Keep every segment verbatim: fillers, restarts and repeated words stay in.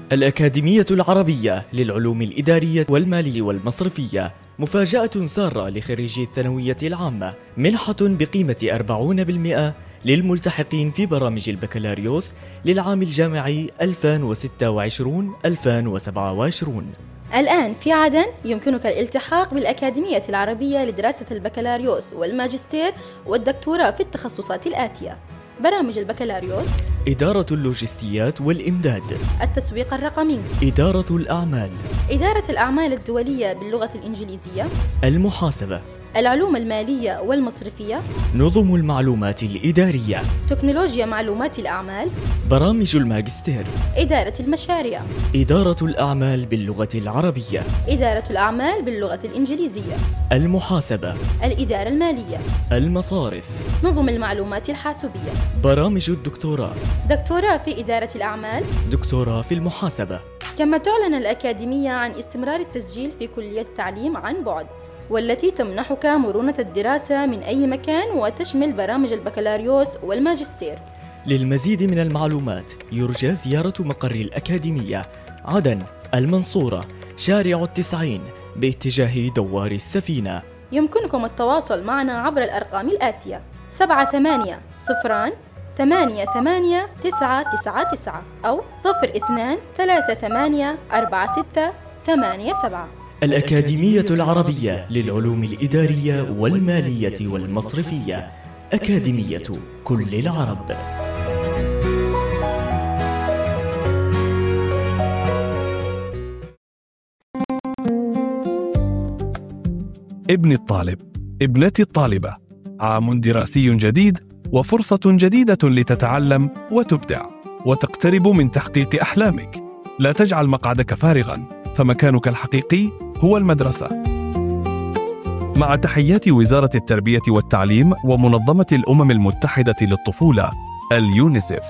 الأكاديمية العربية للعلوم الإدارية والمالية والمصرفية مفاجأة سارة لخريجي الثانوية العامة، منحة بقيمة أربعين بالمئة للملتحقين في برامج البكالوريوس للعام الجامعي ألفين وستة وعشرين ألفين وسبعة وعشرين. الآن في عدن يمكنك الالتحاق بالأكاديمية العربية لدراسة البكالوريوس والماجستير والدكتوراه في التخصصات الآتية: برامج البكالوريوس، إدارة اللوجستيات والإمداد، التسويق الرقمي، إدارة الأعمال، إدارة الأعمال الدولية باللغة الإنجليزية، المحاسبة، العلوم المالية والمصرفية، نظم المعلومات الإدارية، تكنولوجيا معلومات الأعمال، برامج الماجستير، إدارة المشاريع، إدارة الأعمال باللغة العربية، إدارة الأعمال باللغة الإنجليزية، المحاسبة، الإدارة المالية، المصارف، نظم المعلومات الحاسوبية، برامج الدكتوراه، دكتوراه في إدارة الأعمال، دكتوراه في المحاسبة. كما تعلن الأكاديمية عن استمرار التسجيل في كلية التعليم عن بعد، والتي تمنحك مرونة الدراسة من أي مكان وتشمل برامج البكالوريوس والماجستير. للمزيد من المعلومات يرجى زيارة مقر الأكاديمية عدن المنصورة شارع التسعين باتجاه دوار السفينة. يمكنكم التواصل معنا عبر الأرقام الآتية: سبعة ثمانية صفران ثمانية ثمانية تسعة تسعة تسعة أو صفر اثنان ثلاثة ثمانية أربعة ستة ثمانية سبعة. الأكاديمية العربية للعلوم الإدارية والمالية والمصرفية، أكاديمية كل العرب. ابن الطالب، ابنتي الطالبة، عام دراسي جديد وفرصة جديدة لتتعلم وتبدع وتقترب من تحقيق أحلامك. لا تجعل مقعدك فارغاً، فمكانك الحقيقي هو المدرسة. مع تحيات وزارة التربية والتعليم ومنظمة الأمم المتحدة للطفولة اليونيسف.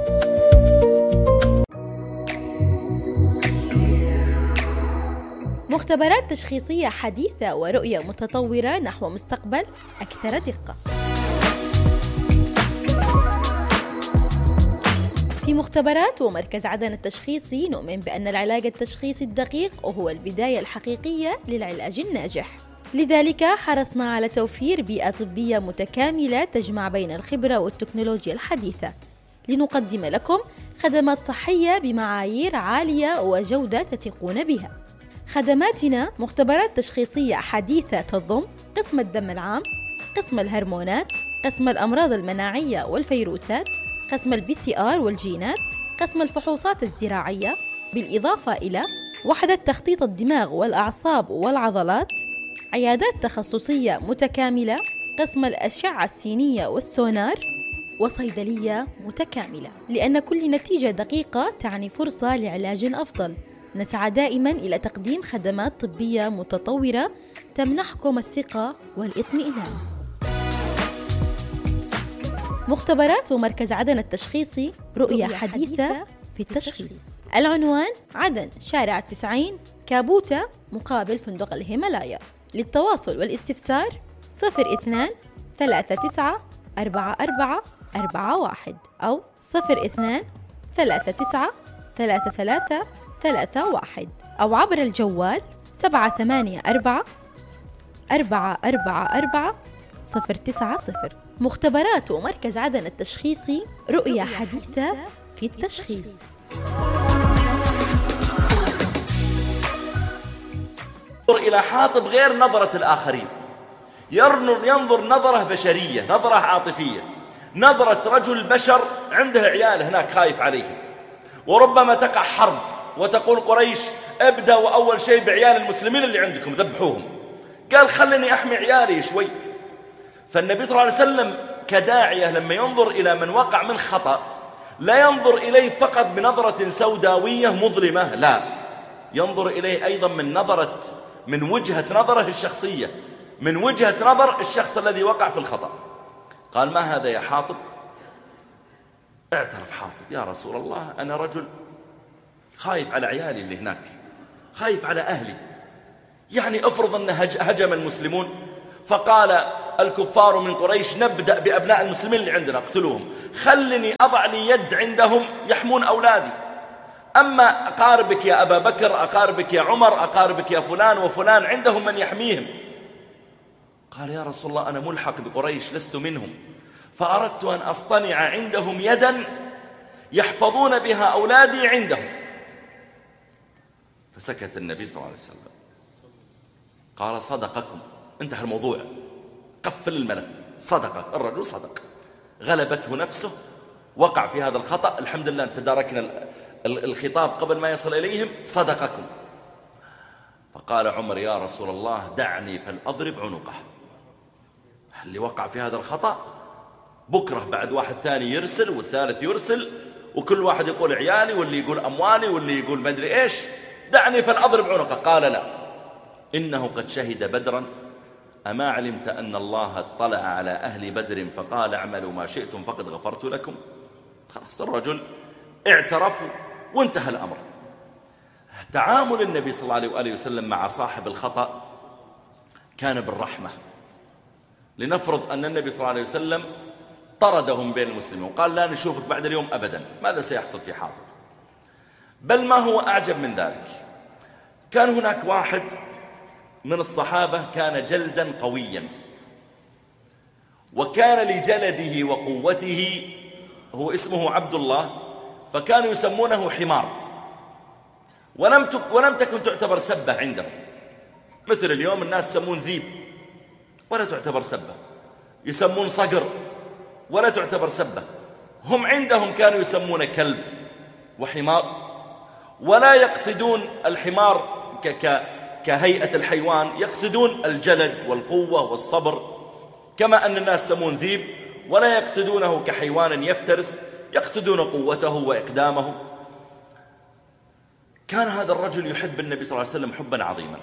مختبرات تشخيصية حديثة ورؤية متطورة نحو مستقبل أكثر دقة. في مختبرات ومركز عدن التشخيصي نؤمن بأن العلاج التشخيصي الدقيق هو البداية الحقيقية للعلاج الناجح. لذلك حرصنا على توفير بيئة طبية متكاملة تجمع بين الخبرة والتكنولوجيا الحديثة لنقدم لكم خدمات صحية بمعايير عالية وجودة تثقون بها. خدماتنا مختبرات تشخيصية حديثة تضم قسم الدم العام، قسم الهرمونات، قسم الأمراض المناعية والفيروسات، قسم البي سي آر والجينات، قسم الفحوصات الزراعية، بالإضافة إلى وحدة تخطيط الدماغ والأعصاب والعضلات، عيادات تخصصية متكاملة، قسم الأشعة السينية والسونار، وصيدلية متكاملة. لأن كل نتيجة دقيقة تعني فرصة لعلاج أفضل. نسعى دائما إلى تقديم خدمات طبية متطورة تمنحكم الثقة والإطمئنان. مختبرات ومركز عدن التشخيصي، رؤية حديثة في التشخيص. العنوان: عدن شارع التسعين كابوتا مقابل فندق الهيمالايا. للتواصل والاستفسار صفر اثنان ثلاثة تسعة أربعة أربعة أربعة واحد أو صفر اثنان ثلاثة تسعة ثلاثة ثلاثة ثلاثة واحد أو عبر الجوال سبعة ثمانية أربعة أربعة أربعة أربعة صفر تسعة صفر. مختبرات ومركز عدن التشخيصي، رؤية حديثة في التشخيص. ينظر إلى حاطب غير نظرة الآخرين، ينظر نظرة بشرية، نظرة عاطفية، نظرة رجل بشر عنده عيال هناك خايف عليهم، وربما تقع حرب وتقول قريش ابدأوا أول شيء بعيال المسلمين اللي عندكم ذبحوهم، قال خلني أحمي عيالي شوي. فالنبي صلى الله عليه وسلم كداعية لما ينظر إلى من وقع من خطأ لا ينظر إليه فقط بنظرة سوداوية مظلمة، لا، ينظر إليه أيضا من نظرة من وجهة نظره الشخصية، من وجهة نظر الشخص الذي وقع في الخطأ. قال ما هذا يا حاطب؟ اعترف حاطب: يا رسول الله أنا رجل خايف على عيالي اللي هناك، خايف على أهلي، يعني افرض أن هجم المسلمون فقال الكفار من قريش نبدأ بأبناء المسلمين اللي عندنا اقتلوهم، خلني أضع لي يد عندهم يحمون أولادي. أما أقاربك يا أبا بكر، أقاربك يا عمر، أقاربك يا فلان وفلان عندهم من يحميهم. قال يا رسول الله أنا ملحق بقريش لست منهم، فأردت أن أصطنع عندهم يدا يحفظون بها أولادي عندهم. فسكت النبي صلى الله عليه وسلم، قال صدقكم، انتهى الموضوع، قفل الملف، صدقك الرجل صدق، غلبته نفسه، وقع في هذا الخطأ، الحمد لله تداركنا الخطاب قبل ما يصل إليهم، صدقكم. فقال عمر يا رسول الله دعني فلأضرب عنقه، اللي وقع في هذا الخطأ بكرة بعد واحد ثاني يرسل والثالث يرسل، وكل واحد يقول عيالي واللي يقول أموالي واللي يقول ما أدري إيش، دعني فلأضرب عنقه. قال لا، إنه قد شهد بدرا، أما علمت أن الله اطلع على أهل بدر فقال اعملوا ما شئتم فقد غفرت لكم. خلاص الرجل اعترف وانتهى الأمر. تعامل النبي صلى الله عليه وآله وسلم مع صاحب الخطأ كان بالرحمة. لنفرض أن النبي صلى الله عليه وسلم طردهم بين المسلمين وقال لا نشوفك بعد اليوم أبدا، ماذا سيحصل في حاطب؟ بل ما هو أعجب من ذلك، كان هناك واحد من الصحابة كان جلدا قويا، وكان لجلده وقوته، هو اسمه عبد الله، فكانوا يسمونه حمار، ولم تك ولم تكن تعتبر سبة عندهم، مثل اليوم الناس يسمون ذيب ولا تعتبر سبة، يسمون صقر ولا تعتبر سبة. هم عندهم كانوا يسمون كلب وحمار، ولا يقصدون الحمار ك ك كهيئة الحيوان، يقصدون الجلد والقوة والصبر، كما أن الناس يسمون ذيب ولا يقصدونه كحيوان يفترس، يقصدون قوته وإقدامه. كان هذا الرجل يحب النبي صلى الله عليه وسلم حبا عظيما،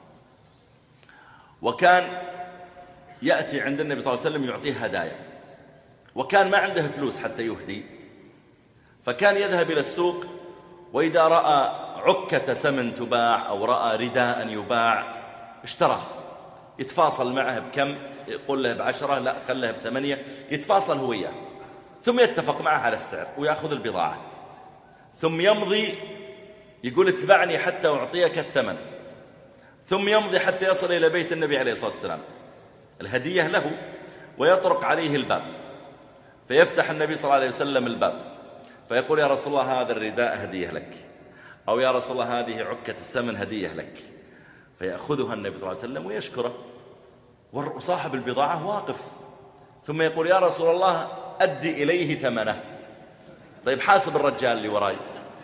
وكان يأتي عند النبي صلى الله عليه وسلم يعطيه هدايا، وكان ما عنده فلوس حتى يهدي، فكان يذهب إلى السوق، وإذا رأى عكة سمن تباع أو رأى رداء يباع اشتراه، يتفاصل معه بكم، يقول له بعشرة، لا خله بثمانية، يتفاصل هو إياه، ثم يتفق معه على السعر ويأخذ البضاعة، ثم يمضي يقول اتبعني حتى أعطيك الثمن، ثم يمضي حتى يصل إلى بيت النبي عليه الصلاة والسلام، الهدية له، ويطرق عليه الباب، فيفتح النبي صلى الله عليه وسلم الباب فيقول يا رسول الله هذا الرداء هدية لك، أو يا رسول الله هذه عكة السمن هدية لك، فيأخذها النبي صلى الله عليه وسلم ويشكره، وصاحب البضاعة واقف، ثم يقول يا رسول الله أدي إليه ثمنه. طيب حاسب الرجال اللي وراي،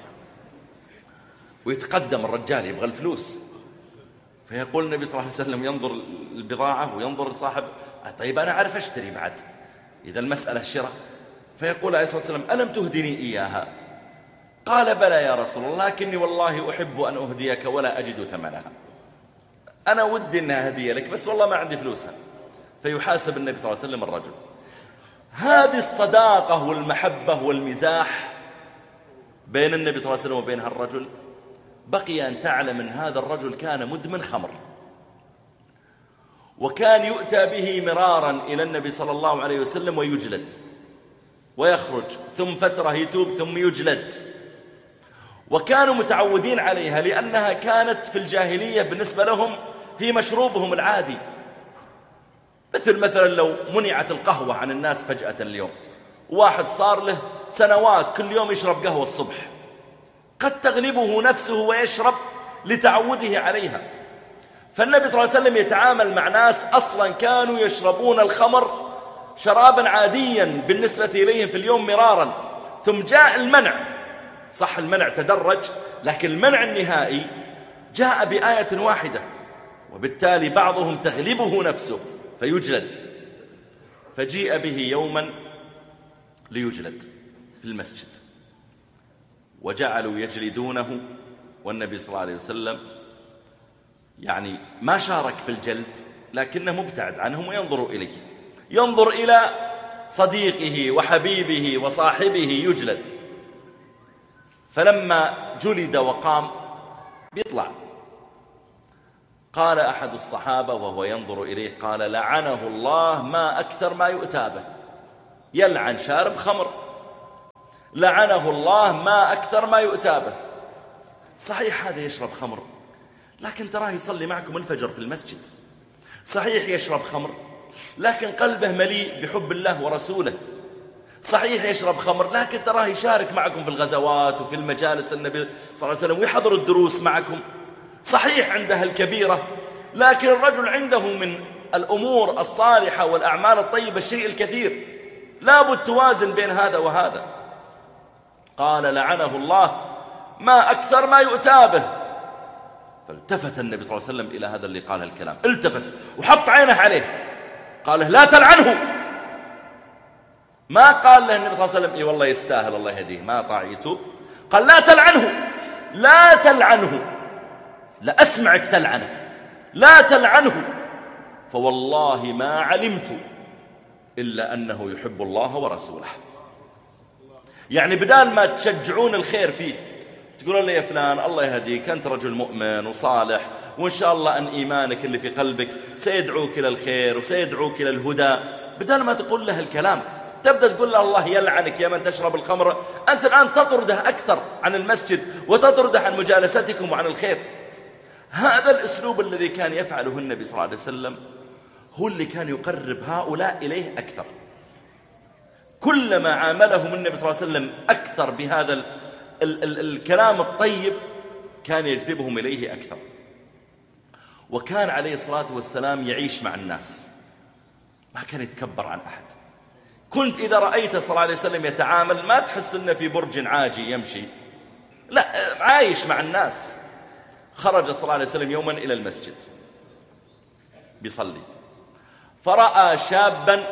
ويتقدم الرجال يبغى الفلوس، فيقول النبي صلى الله عليه وسلم ينظر البضاعة وينظر صاحب، طيب أنا أعرف أشتري بعد إذا المسألة شراء، فيقول عليه الصلاة والسلام ألم تهدني إياها؟ قال بلى يا رسول الله، لكني والله أحب أن أهديك ولا أجد ثمنها، أنا ودي أنها هدية لك بس والله ما عندي فلوسها. فيحاسب النبي صلى الله عليه وسلم الرجل. هذه الصداقة والمحبة والمزاح بين النبي صلى الله عليه وسلم وبين هالرجل، بقي أن تعلم أن هذا الرجل كان مدمن خمر، وكان يؤتى به مرارا إلى النبي صلى الله عليه وسلم ويجلد ويخرج، ثم فترة يتوب ثم يجلد، وكانوا متعودين عليها لأنها كانت في الجاهلية بالنسبة لهم هي مشروبهم العادي، مثل مثلا لو منعت القهوة عن الناس فجأة اليوم، واحد صار له سنوات كل يوم يشرب قهوة الصبح، قد تغلبه نفسه ويشرب لتعوده عليها. فالنبي صلى الله عليه وسلم يتعامل مع ناس أصلا كانوا يشربون الخمر شرابا عاديا بالنسبة إليهم في اليوم مرارا، ثم جاء المنع، صح المنع تدرج، لكن المنع النهائي جاء بآية واحدة، وبالتالي بعضهم تغلبه نفسه فيجلد، فجيء به يوما ليجلد في المسجد، وجعلوا يجلدونه، والنبي صلى الله عليه وسلم يعني ما شارك في الجلد لكنه مبتعد عنهم وينظر إليه، ينظر إلى صديقه وحبيبه وصاحبه يجلد. فلما جلد وقام بيطلع، قال أحد الصحابة وهو ينظر إليه قال لعنه الله ما أكثر ما يؤتى به، يلعن شارب خمر، لعنه الله ما أكثر ما يؤتى به. صحيح هذا يشرب خمر، لكن تراه يصلي معكم الفجر في المسجد. صحيح يشرب خمر، لكن قلبه مليء بحب الله ورسوله. صحيح يشرب خمر، لكن تراه يشارك معكم في الغزوات وفي المجالس النبي صلى الله عليه وسلم ويحضر الدروس معكم. صحيح عنده الكبيرة، لكن الرجل عنده من الأمور الصالحة والأعمال الطيبة الشيء الكثير. لابد توازن بين هذا وهذا. قال لعنه الله ما أكثر ما يؤتى به. فالتفت النبي صلى الله عليه وسلم إلى هذا اللي قال الكلام، التفت وحط عينه عليه، قال له لا تلعنه. ما قال له النبي صلى الله عليه وسلم إيه والله يستاهل الله يهديه، ما طاع يتوب. قال لا تلعنه، لا تلعنه، لا أسمعك تلعنه، لا تلعنه، فوالله ما علمت إلا أنه يحب الله ورسوله. يعني بدال ما تشجعون الخير فيه تقولون لي يا فلان الله يهديك أنت رجل مؤمن وصالح، وإن شاء الله أن إيمانك اللي في قلبك سيدعوك إلى الخير وسيدعوك إلى الهدى، بدال ما تقول له الكلام تبدأ تقول له الله يلعنك يا من تشرب الخمر. أنت الآن تطرده أكثر عن المسجد وتطرده عن مجالستكم وعن الخير. هذا الأسلوب الذي كان يفعله النبي صلى الله عليه وسلم هو اللي كان يقرب هؤلاء إليه أكثر. كلما عاملهم النبي صلى الله عليه وسلم أكثر بهذا ال ال ال الكلام الطيب كان يجذبهم إليه أكثر. وكان عليه الصلاة والسلام يعيش مع الناس، ما كان يتكبر عن أحد. كنت إذا رأيته صلى الله عليه وسلم يتعامل ما تحس إنه في برج عاجي يمشي، لا، عايش مع الناس. خرج صلى الله عليه وسلم يوما إلى المسجد بيصلي، فرأى شابا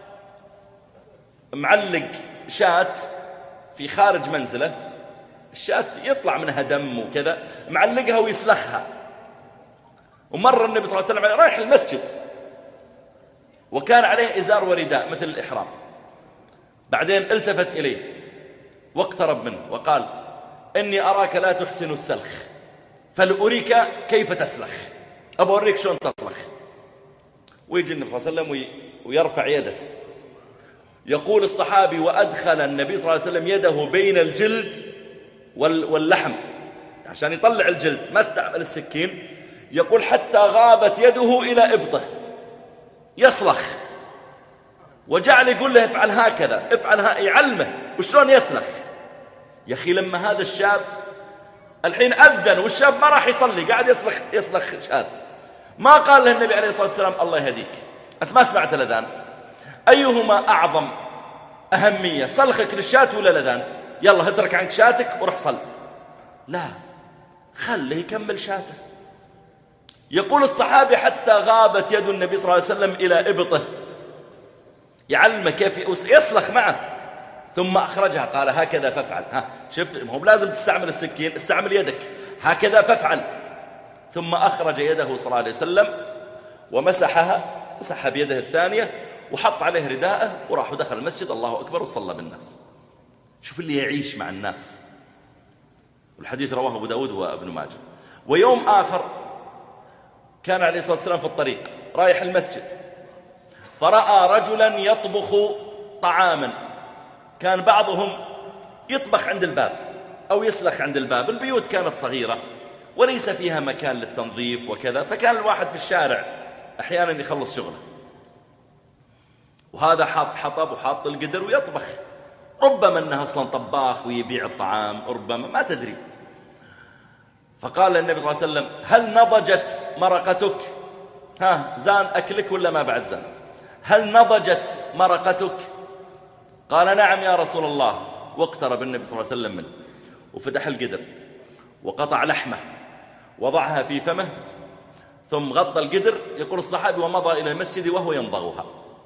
معلق شاة في خارج منزله، الشاة يطلع منها دم وكذا، معلقها ويسلخها. ومر النبي صلى الله عليه وسلم رايح المسجد وكان عليه إزار ورداء مثل الإحرام. بعدين التفت إليه واقترب منه وقال إني أراك لا تحسن السلخ فلأريك كيف تسلخ، أبى أوريك شلون تسلخ. ويجي النبي صلى الله عليه وسلم ويرفع يده. يقول الصحابي وأدخل النبي صلى الله عليه وسلم يده بين الجلد واللحم عشان يطلع الجلد، ما استعمل السكين. يقول حتى غابت يده إلى إبطه يسلخ، وجعل يقول له افعل هكذا افعل ها، يعلمه وشلون يسلخ. يا أخي لما هذا الشاب الحين أذن والشاب ما راح يصلي قاعد يسلخ يسلخ شات، ما قال له النبي عليه الصلاة والسلام الله يهديك أنت ما سمعت الأذان، أيهما أعظم أهمية سلخك للشات ولا الأذان؟ يلا اترك عنك شاتك وروح صل. لا، خله يكمل شاته. يقول الصحابي حتى غابت يد النبي صلى الله عليه وسلم إلى إبطه، يعلمه كيف يسلخ معه. ثم أخرجها قال هكذا فافعل. ها شفت، ما هو لازم تستعمل السكين، استعمل يدك، هكذا فافعل. ثم أخرج يده صلى الله عليه وسلم ومسحها، مسحها بيده الثانية وحط عليه رداءه وراح ودخل المسجد الله أكبر وصلى بالناس. شوف اللي يعيش مع الناس. والحديث رواه أبو داود وابن ماجه. ويوم آخر كان عليه الصلاة والسلام في الطريق رايح المسجد، فرأى رجلا يطبخ طعاما. كان بعضهم يطبخ عند الباب أو يسلخ عند الباب، البيوت كانت صغيرة وليس فيها مكان للتنظيف وكذا، فكان الواحد في الشارع أحيانا يخلص شغله، وهذا حاط حطب وحاط القدر ويطبخ. ربما أنه أصلا طباخ ويبيع الطعام، ربما ما تدري. فقال النبي صلى الله عليه وسلم هل نضجت مرقتك؟ ها زان أكلك ولا ما بعد زان؟ هل نضجت مرقتك؟ قال نعم يا رسول الله. واقترب النبي صلى الله عليه وسلم منه وفتح القدر وقطع لحمه وضعها في فمه ثم غطى القدر. يقول الصحابي ومضى إلى المسجد وهو يمضغها.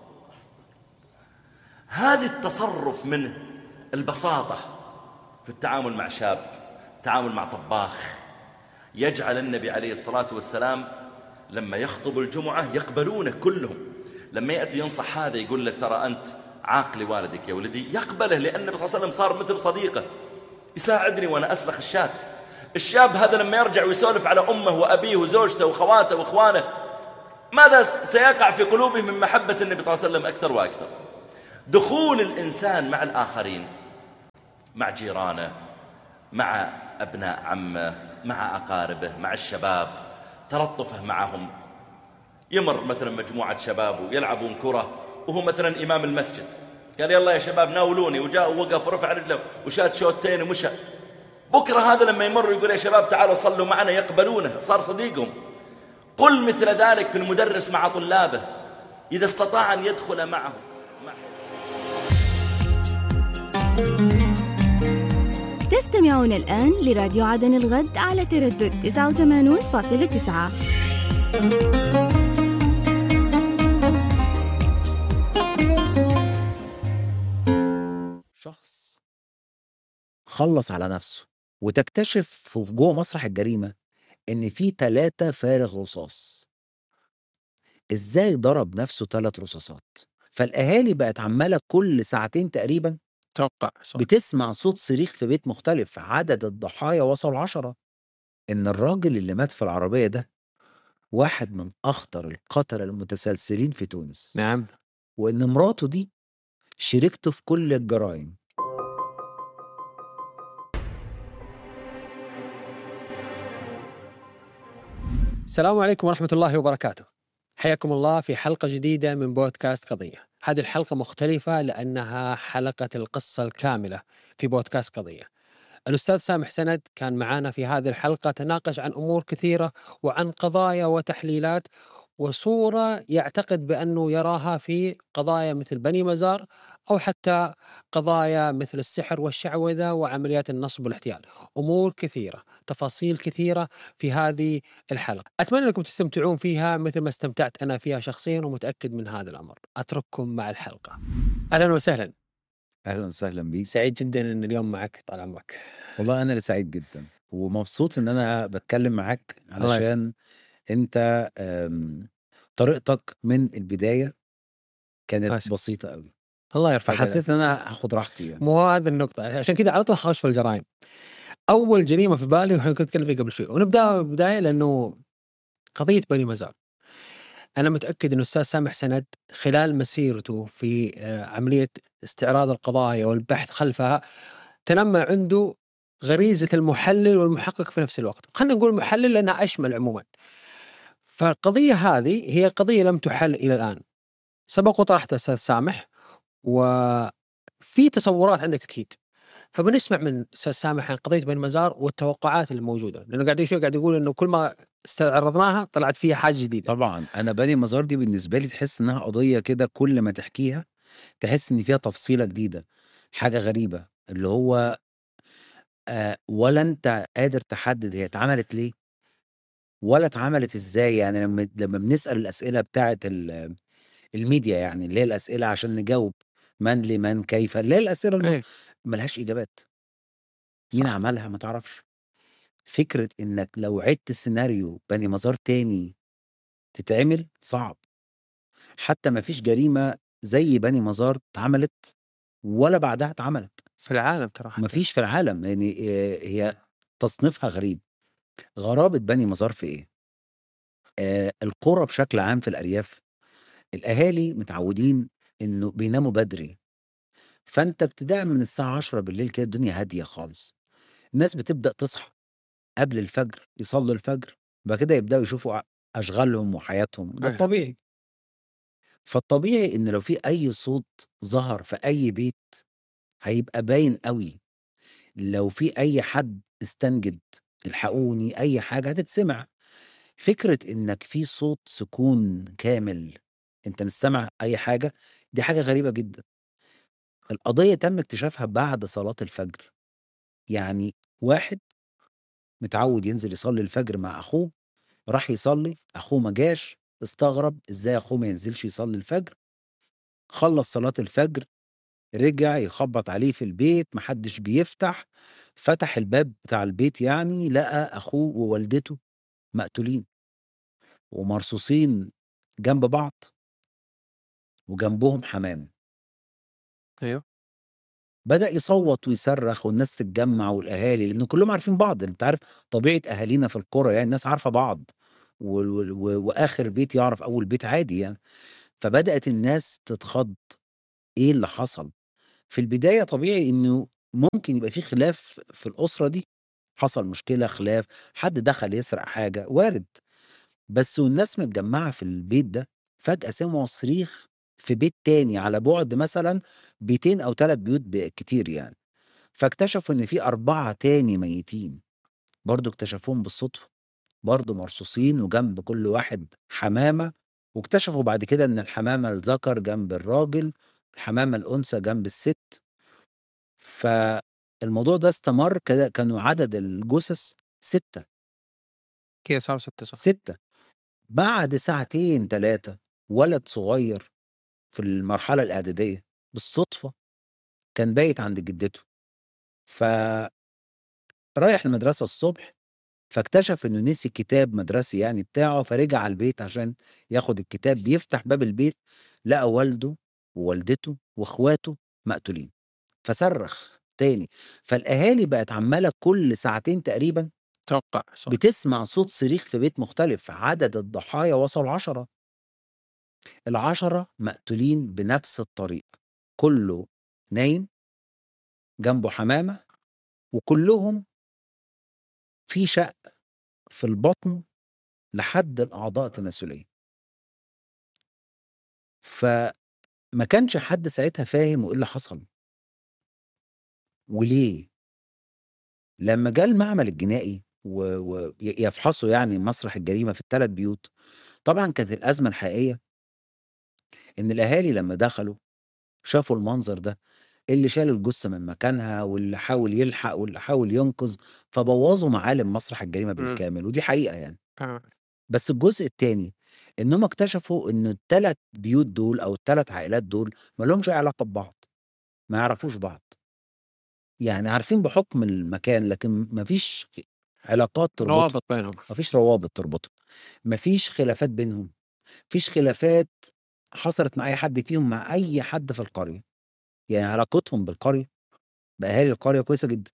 هذا التصرف منه، البساطة في التعامل مع شاب، التعامل مع طباخ، يجعل النبي عليه الصلاة والسلام لما يخطب الجمعة يقبلونه كلهم. لما يأتي ينصح هذا يقول له ترى أنت عاق لوالدك يا ولدي، يقبله، لأن النبي صلى الله عليه وسلم صار مثل صديقه، يساعدني وأنا أسلخ الشاة. الشاب هذا لما يرجع ويسولف على أمه وأبيه وزوجته وخواته وإخوانه، ماذا سيقع في قلوبهم من محبة النبي صلى الله عليه وسلم أكثر وأكثر. دخول الإنسان مع الآخرين، مع جيرانه، مع أبناء عمه، مع أقاربه، مع الشباب، تلطفه معهم. يمر مثلا مجموعة شباب ويلعبون كرة وهو مثلا إمام المسجد، قال يلا يا شباب ناولوني، وجاء ووقف ورفع رجله وشات شوتين ومشى. بكرة هذا لما يمر يقول يا شباب تعالوا صلوا معنا، يقبلونه، صار صديقهم. قل مثل ذلك في المدرس مع طلابه إذا استطاع أن يدخل معهم. تستمعون الآن لراديو عدن الغد على تردد تسعة وثمانين فاصلة تسعة. شخص خلص على نفسه وتكتشف في جوه مسرح الجريمة إن في ثلاثة فارغ رصاص. إزاي ضرب نفسه ثلاث رصاصات؟ فالأهالي بقت عمالة كل ساعتين تقريبا توقع صح. بتسمع صوت صريخ في بيت مختلف. عدد الضحايا وصل عشرة. إن الراجل اللي مات في العربية ده واحد من أخطر القتلة المتسلسلين في تونس. نعم. وإن مراته دي شركته في كل الجرائم. السلام عليكم ورحمة الله وبركاته. حياكم الله في حلقة جديدة من بودكاست قضية. هذه الحلقة مختلفة لأنها حلقة القصة الكاملة في بودكاست قضية. الأستاذ سامح سند كان معنا في هذه الحلقة، تناقش عن أمور كثيرة وعن قضايا وتحليلات وصورة يعتقد بأنه يراها في قضايا مثل بني مزار أو حتى قضايا مثل السحر والشعوذة وعمليات النصب والاحتيال. أمور كثيرة، تفاصيل كثيرة في هذه الحلقة. أتمنى أنكم تستمتعون فيها مثل ما استمتعت أنا فيها شخصيا ومتأكد من هذا الأمر. أترككم مع الحلقة. أهلا وسهلا. أهلا وسهلا بيك. سعيد جدا أن اليوم معك. طال عمرك. والله أنا اللي سعيد جدا ومبسوط أن أنا بتكلم معك علشان أنت طريقتك من البداية كانت أسف. بسيطة قوي. الله يرفع فحسيت أن أنا هاخد راحتي يعني. مو هذا النقطة، عشان كذا على طول خش في الجرائم. أول جريمة في بالي وإحنا كنت نتكلم فيه قبل شوي، ونبدأ بداية لأنه قضية بني مزار. أنا متأكد أن الأستاذ سامح سند خلال مسيرته في عملية استعراض القضايا والبحث خلفها تنمى عنده غريزة المحلل والمحقق في نفس الوقت. خلينا نقول محلل لأنها أشمل عموما. فالقضية هذه هي قضية لم تحل إلى الآن. سبق وطرحت الأستاذ سامح وفي تصورات عندك أكيد، فبنسمع من الأستاذ سامح عن قضية بني مزار والتوقعات الموجودة، لأنه قاعد يشوف قاعد يقول إنه كل ما استعرضناها طلعت فيها حاجة جديدة. طبعا أنا بني مزار دي بالنسبة لي تحس إنها قضية كده، كل ما تحكيها تحس إن فيها تفصيلة جديدة، حاجة غريبة، اللي هو آه ولا أنت قادر تحدد هي اتعملت ليه ولا اتعملت إزاي. يعني لما لما بنسأل الأسئلة بتاعة الميديا، يعني اللي هي الأسئلة عشان نجاوب من لمن كيف، اللي هي الأسئلة اللي ملهاش إجابات. مين صح. عملها ما تعرفش. فكرة إنك لو عدت سيناريو بني مزار تاني تتعمل صعب. حتى ما فيش جريمة زي بني مزار اتعملت ولا بعدها اتعملت في العالم ترى، ما فيش في العالم. يعني هي تصنيفها غريب. غرابة بني مزار في إيه؟ آه القرى بشكل عام في الأرياف الأهالي متعودين إنه بيناموا بدري، فأنت ابتداء من الساعة عشرة بالليل كده الدنيا هادية خالص. الناس بتبدأ تصحى قبل الفجر، يصلوا الفجر، بعد كده يبدأوا يشوفوا أشغالهم وحياتهم. ده الطبيعي. فالطبيعي إن لو في أي صوت ظهر في أي بيت هيبقى باين قوي. لو في أي حد استنجد الحقوني أي حاجة هتتسمع. فكرة إنك في صوت سكون كامل أنت مش سامع أي حاجة، دي حاجة غريبة جدا. القضية تم اكتشافها بعد صلاة الفجر. يعني واحد متعود ينزل يصلي الفجر مع أخوه، راح يصلي، أخوه ما جاش، استغرب إزاي أخوه ما ينزلش يصلي الفجر. خلص صلاة الفجر، رجع يخبط عليه في البيت، محدش بيفتح. فتح الباب بتاع البيت، يعني لقى أخوه ووالدته مقتولين ومرصوصين جنب بعض وجنبهم حمام. أيوه. بدأ يصوت ويصرخ والناس تتجمع والأهالي، لأن كلهم عارفين بعض. انت عارف طبيعة أهالينا في القرى، يعني الناس عارفة بعض و... و... وآخر بيت يعرف أول بيت عادي يعني. فبدأت الناس تتخض. إيه اللي حصل؟ في البداية طبيعي إنه ممكن يبقى في خلاف في الأسرة دي، حصل مشكلة خلاف، حد دخل يسرق حاجة، وارد. بس والناس متجمعة في البيت ده، فجأة سمعوا صريخ في بيت تاني على بعد مثلا بيتين أو ثلاث بيوت بالكتير يعني، فاكتشفوا إن في أربعة تاني ميتين، برضو اكتشفوهم بالصدفة، برضو مرصوصين وجنب كل واحد حمامة، واكتشفوا بعد كده إن الحمامة الذكر جنب الراجل، الحمامة الأنثى جنب الست. فالموضوع ده استمر كده، كانوا عدد الجثث ستة كده صار ستة صح. ستة بعد ساعتين ثلاثة ولد صغير في المرحلة الإعدادية بالصدفة كان بايت عند جدته، فرايح المدرسة الصبح، فاكتشف إنه نسي كتاب مدرسي يعني بتاعه، فرجع على البيت عشان ياخد الكتاب، بيفتح باب البيت لقى والده ووالدته واخواته مقتولين، فصرخ تاني. فالأهالي بقت عمالة كل ساعتين تقريبا توقع صح. بتسمع صوت صريخ في بيت مختلف، عدد الضحايا وصل عشرة، العشرة مقتولين بنفس الطريقة، كله نايم جنبه حمامة، وكلهم في شق في البطن لحد الأعضاء التناسلية. فما كانش حد ساعتها فاهم وإيه اللي حصل وليه. لما جاء المعمل الجنائي ويفحصوا يعني مسرح الجريمة في الثلاث بيوت، طبعا كانت الأزمة الحقيقية إن الأهالي لما دخلوا شافوا المنظر ده، اللي شال الجثة من مكانها واللي حاول يلحق واللي حاول ينقذ، فبوظوا معالم مسرح الجريمة مم. بالكامل، ودي حقيقة يعني. آه. بس الجزء التاني انهم اكتشفوا ان الثلاث بيوت دول او الثلاث عائلات دول ما لهمش اي علاقة ببعض، ما يعرفوش بعض، يعني عارفين بحكم المكان لكن ما فيش علاقات تربطهم، روابط بينهم. ما فيش روابط تربطهم، ما فيش خلافات بينهم، فيش خلافات حصلت مع اي حد فيهم مع اي حد في القرية، يعني علاقتهم بالقرية بأهالي القرية كويسة جدا،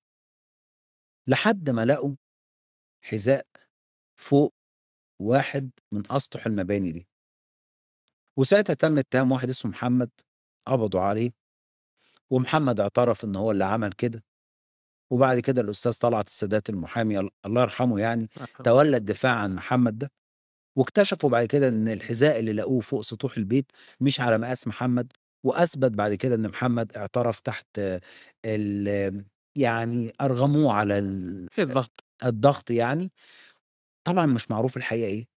لحد ما لقوا حذاء فوق واحد من أسطح المباني دي، وساعتها تم اتهام واحد اسمه محمد، قبضوا عليه، ومحمد اعترف ان هو اللي عمل كده. وبعد كده الأستاذ طلعت السادات المحامي ال- الله يرحمه يعني آه. تولى الدفاع عن محمد ده، واكتشفوا بعد كده ان الحذاء اللي لقوه فوق سطوح البيت مش على مقاس محمد، واثبت بعد كده ان محمد اعترف تحت ال يعني ارغموه على ال- في الضغط. الضغط يعني. طبعا مش معروف الحقيقه ايه،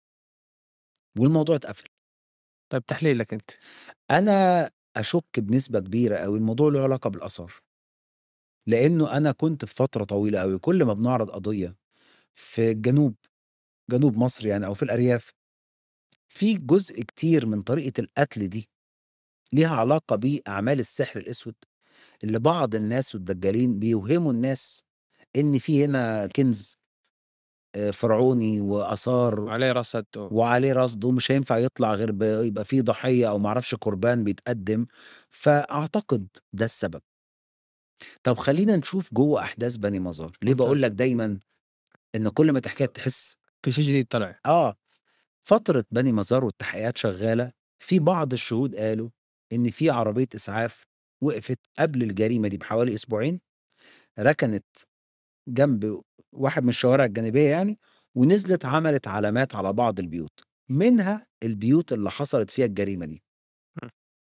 والموضوع اتقفل. طيب تحليلك انت. انا اشك بنسبه كبيره قوي الموضوع له علاقه بالاثار، لانه انا كنت في فتره طويله قوي كل ما بنعرض قضيه في الجنوب، جنوب مصر يعني او في الارياف، في جزء كتير من طريقه القتل دي ليها علاقه باعمال السحر الاسود، اللي بعض الناس والدجالين بيوهموا الناس ان في هنا كنز آه، فرعوني واثار وعليه رصد و... وعليه رصد ومش هينفع يطلع غير ب- يبقى فيه ضحيه او معرفش قربان بيتقدم، فاعتقد ده السبب. طب خلينا نشوف جوه احداث بني مزار، ليه بقول ممتاز. لك دايما ان كل ما تحكي تحس في شيء جديد طلع. اه فتره بني مزار والتحقيقات شغاله، في بعض الشهود قالوا ان في عربيه اسعاف وقفت قبل الجريمه دي بحوالي اسبوعين، ركنت جنب واحد من الشوارع الجانبيه يعني، ونزلت عملت علامات على بعض البيوت، منها البيوت اللي حصلت فيها الجريمه دي. م.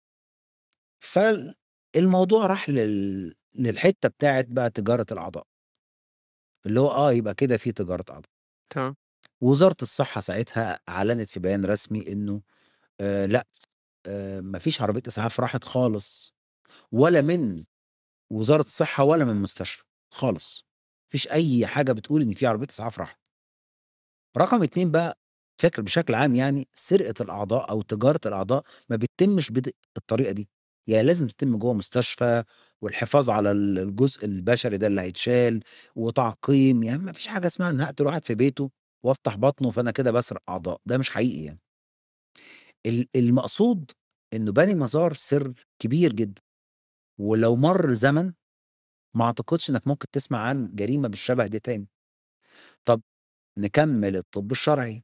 فالموضوع راح لل... للحته بتاعت بقى تجاره الاعضاء، اللي هو اه يبقى كده في تجاره اعضاء. تمام. وزاره الصحه ساعتها اعلنت في بيان رسمي انه آه لا، آه مفيش عربيه اسعاف راحت خالص، ولا من وزاره الصحه ولا من مستشفى خالص، مفيش اي حاجه بتقول ان في عربيه اسعاف راحت. رقم اتنين بقى، فكر بشكل عام يعني سرقة الأعضاء أو تجارة الأعضاء ما بتتمش بالطريقة دي، يعني لازم تتم جوه مستشفى، والحفاظ على ال- الجزء البشري ده اللي هيتشال، وتعقيم، يعني ما فيش حاجة اسمها إن هقتل واحد في بيته وافتح بطنه فأنا كده بسرق أعضاء، ده مش حقيقي يعني. ال- المقصود إنه بني مزار سر كبير جدا، ولو مر زمن ما أعتقدش إنك ممكن تسمع عن جريمة بالشبه دي تاني. طب نكمل الطب الشرعي.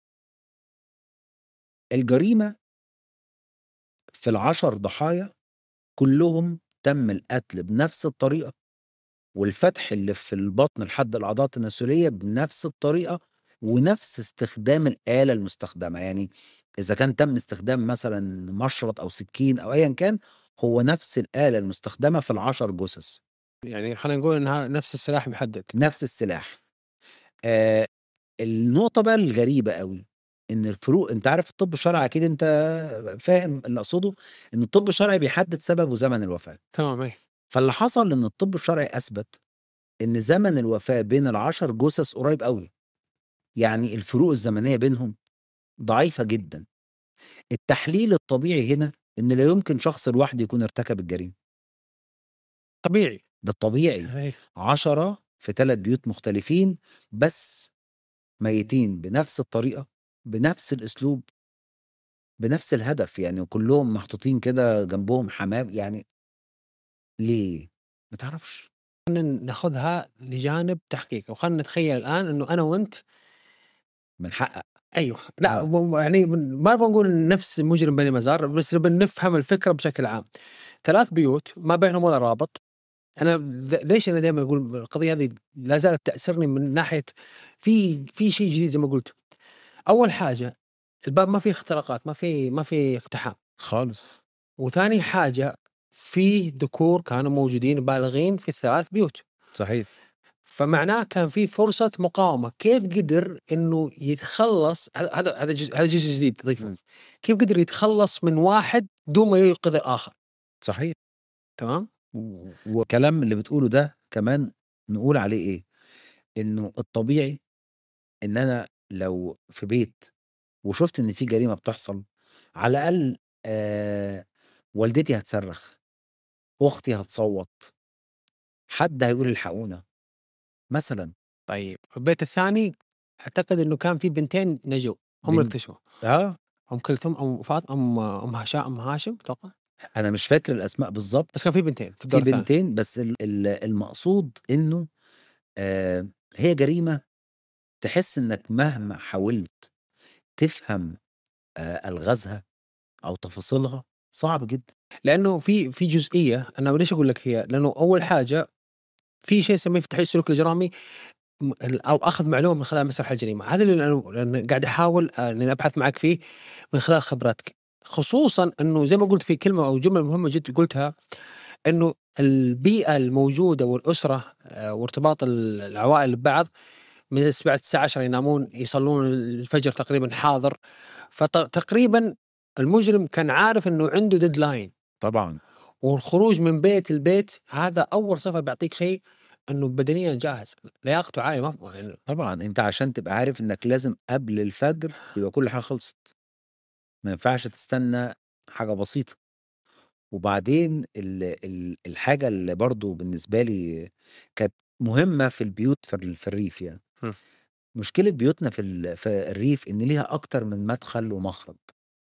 الجريمة في العشر ضحايا كلهم تم القتل بنفس الطريقة والفتح اللي في البطن لحد الأعضاء التناسلية بنفس الطريقة ونفس استخدام الآلة المستخدمة. يعني إذا كان تم استخدام مثلا مشرط أو سكين أو أيا كان، هو نفس الآلة المستخدمة في العشر جثث، يعني خلينا نقول انها نفس السلاح محدد. نفس السلاح. آه النقطة بقى الغريبة قوي إن الفروق، أنت عارف الطب الشرعي أكيد أنت فاهم اللي أقصده، إن الطب الشرعي بيحدد سبب وزمن الوفاة. تمام. اي فاللي حصل إن الطب الشرعي أثبت إن زمن الوفاة بين العشر جثث قريب قوي، يعني الفروق الزمنية بينهم ضعيفة جدا. التحليل الطبيعي هنا إن لا يمكن شخص لوحده يكون ارتكب الجريمة، طبيعي. ده الطبيعي. اي عشرة في ثلاث بيوت مختلفين بس ميتين بنفس الطريقة، بنفس الأسلوب، بنفس الهدف، يعني وكلهم محطوطين كده جنبهم حمام. يعني ليه؟ ما تعرفش. خلينا ناخذها لجانب تحقيق، وخلينا نتخيل الان انه انا وانت بنحقق. ايوه لا آه. م- يعني بن- ما بنقول نفس مجرم بني مزار، بس بنفهم الفكره بشكل عام. ثلاث بيوت ما بينهم ولا رابط. انا ذ- ليش انا دائما اقول القضيه هذه لا زالت تاثرني من ناحيه في في شيء جديد زي ما قلت. اول حاجه الباب ما فيه اختراقات، ما في ما في اقتحام خالص. وثاني حاجه في ذكور كانوا موجودين بالغين في الثلاث بيوت، صحيح. فمعناه كان في فرصة مقاومة. كيف قدر إنه يتخلص؟ هذا هذا هذا جزء هذا جزء جديد تضيفه. م. كيف قدر يتخلص من واحد دون ما ينقذ الآخر؟ صحيح. تمام. و- وكلام اللي بتقوله ده كمان نقول عليه ايه؟ انه الطبيعي ان انا لو في بيت وشفت ان في جريمة بتحصل، على الاقل آه والدتي هتصرخ، اختي هتصوت، حد هيقول الحقونا مثلا. طيب البيت الثاني أعتقد إنه كان في بنتين نجوا هم اللي بن- اكتشفوا. اه أم كلثوم أم فاطمة أم أم هشام أم هاشم أتوقع، انا مش فاكر الاسماء بالظبط، بس كان في بنتين في في الدور الثاني. بنتين بس. ال- ال- المقصود انه آه هي جريمة تحس انك مهما حاولت تفهم آه الغازها او تفاصيلها صعب جدا. لأنه في في جزئية أنا ليش أقول لك هي، لأنه أول حاجة في شيء يسميه في تحليل السلوك الإجرامي م- او اخذ معلومه من خلال مسرح الجريمه. هذا اللي انا أنا قاعد احاول آه، اني ابحث معك فيه من خلال خبرتك، خصوصا انه زي ما قلت في كلمه او جمله مهمه جدا قلتها، انه البيئه الموجوده والاسره آه، وارتباط ال- العوائل ببعض، من بعد الساعه عشرة ينامون يصلون الفجر تقريبا حاضر، فتقريبا المجرم كان عارف انه عنده ديدلاين. طبعا. والخروج من بيت البيت هذا اول صفه بيعطيك شيء انه بدنيا جاهز، لياقته عاليه. ما يعني طبعا انت عشان تبقى عارف انك لازم قبل الفجر يبقى كل حاجه خلصت، ما ينفعش تستنى حاجه بسيطه. وبعدين ال ال الحاجه اللي برضو بالنسبه لي كانت مهمه في البيوت في, ال- في الريف، يعني م. مشكله بيوتنا في ال- في الريف ان ليها اكتر من مدخل ومخرج،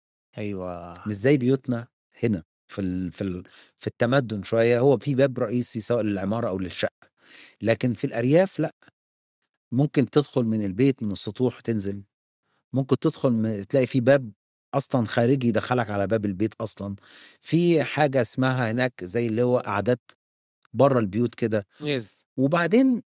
ايوه مش زي بيوتنا هنا في ال في ال في التمدن شويه، هو في باب رئيسي سواء للعماره او للشقه. لكن في الارياف لا، ممكن تدخل من البيت من السطوح تنزل، ممكن تدخل من تلاقي في باب اصلا خارجي يدخلك على باب البيت اصلا. في حاجه اسمها هناك زي اللي هو قعدات بره البيوت كده. يز. وبعدين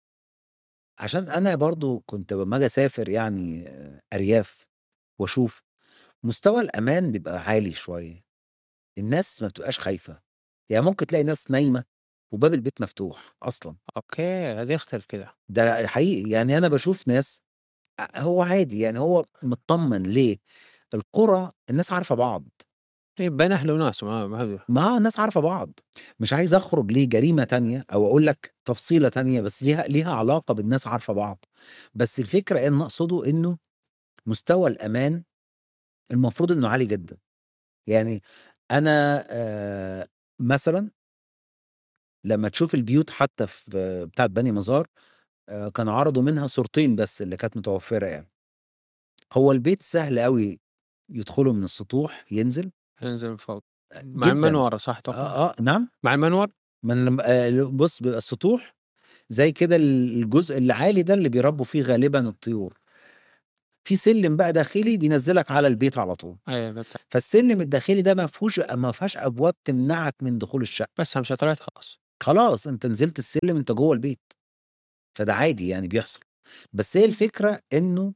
عشان انا برضو كنت لما اجي اسافر يعني آه، ارياف واشوف مستوى الامان بيبقى عالي شويه، الناس ما بتبقاش خايفه. يعني ممكن تلاقي ناس نايمه وباب البيت مفتوح اصلا، اوكي هذا يختلف كده. ده حقيقي. يعني انا بشوف ناس ع- هو عادي، يعني هو مطمن. ليه؟ القرى الناس عارفه بعض، طيب بين اهل وناس ما ما ما الناس عارفه بعض. مش عايز اخرج ليه جريمه تانية او اقول لك تفصيله تانية، بس ليها ليها علاقه بالناس عارفه بعض. بس الفكره ان اقصده انه مستوى الامان المفروض انه عالي جدا. يعني انا آه مثلا لما تشوف البيوت حتى في بتاعت بني مزار، آه كانوا عرضوا منها صورتين بس اللي كانت متوفره. يعني هو البيت سهل قوي يدخله من السطوح ينزل ينزل من فوق مع جدا. المنور صح توقع. اه اه نعم. مع المنور. من لما آه بص بيبقى السطوح زي كده، الجزء اللي عالي ده اللي بيربوا فيه غالبا الطيور، في سلم بقى داخلي بينزلك على البيت على طول. ايوه ده بتاع. فالسلم الداخلي ده ما فيهوش ما فيهاش ابواب تمنعك من دخول الشقه. بس هم طلعت خلاص. خلاص انت نزلت السلم، انت جوه البيت، فده عادي يعني بيحصل. بس هي الفكره انه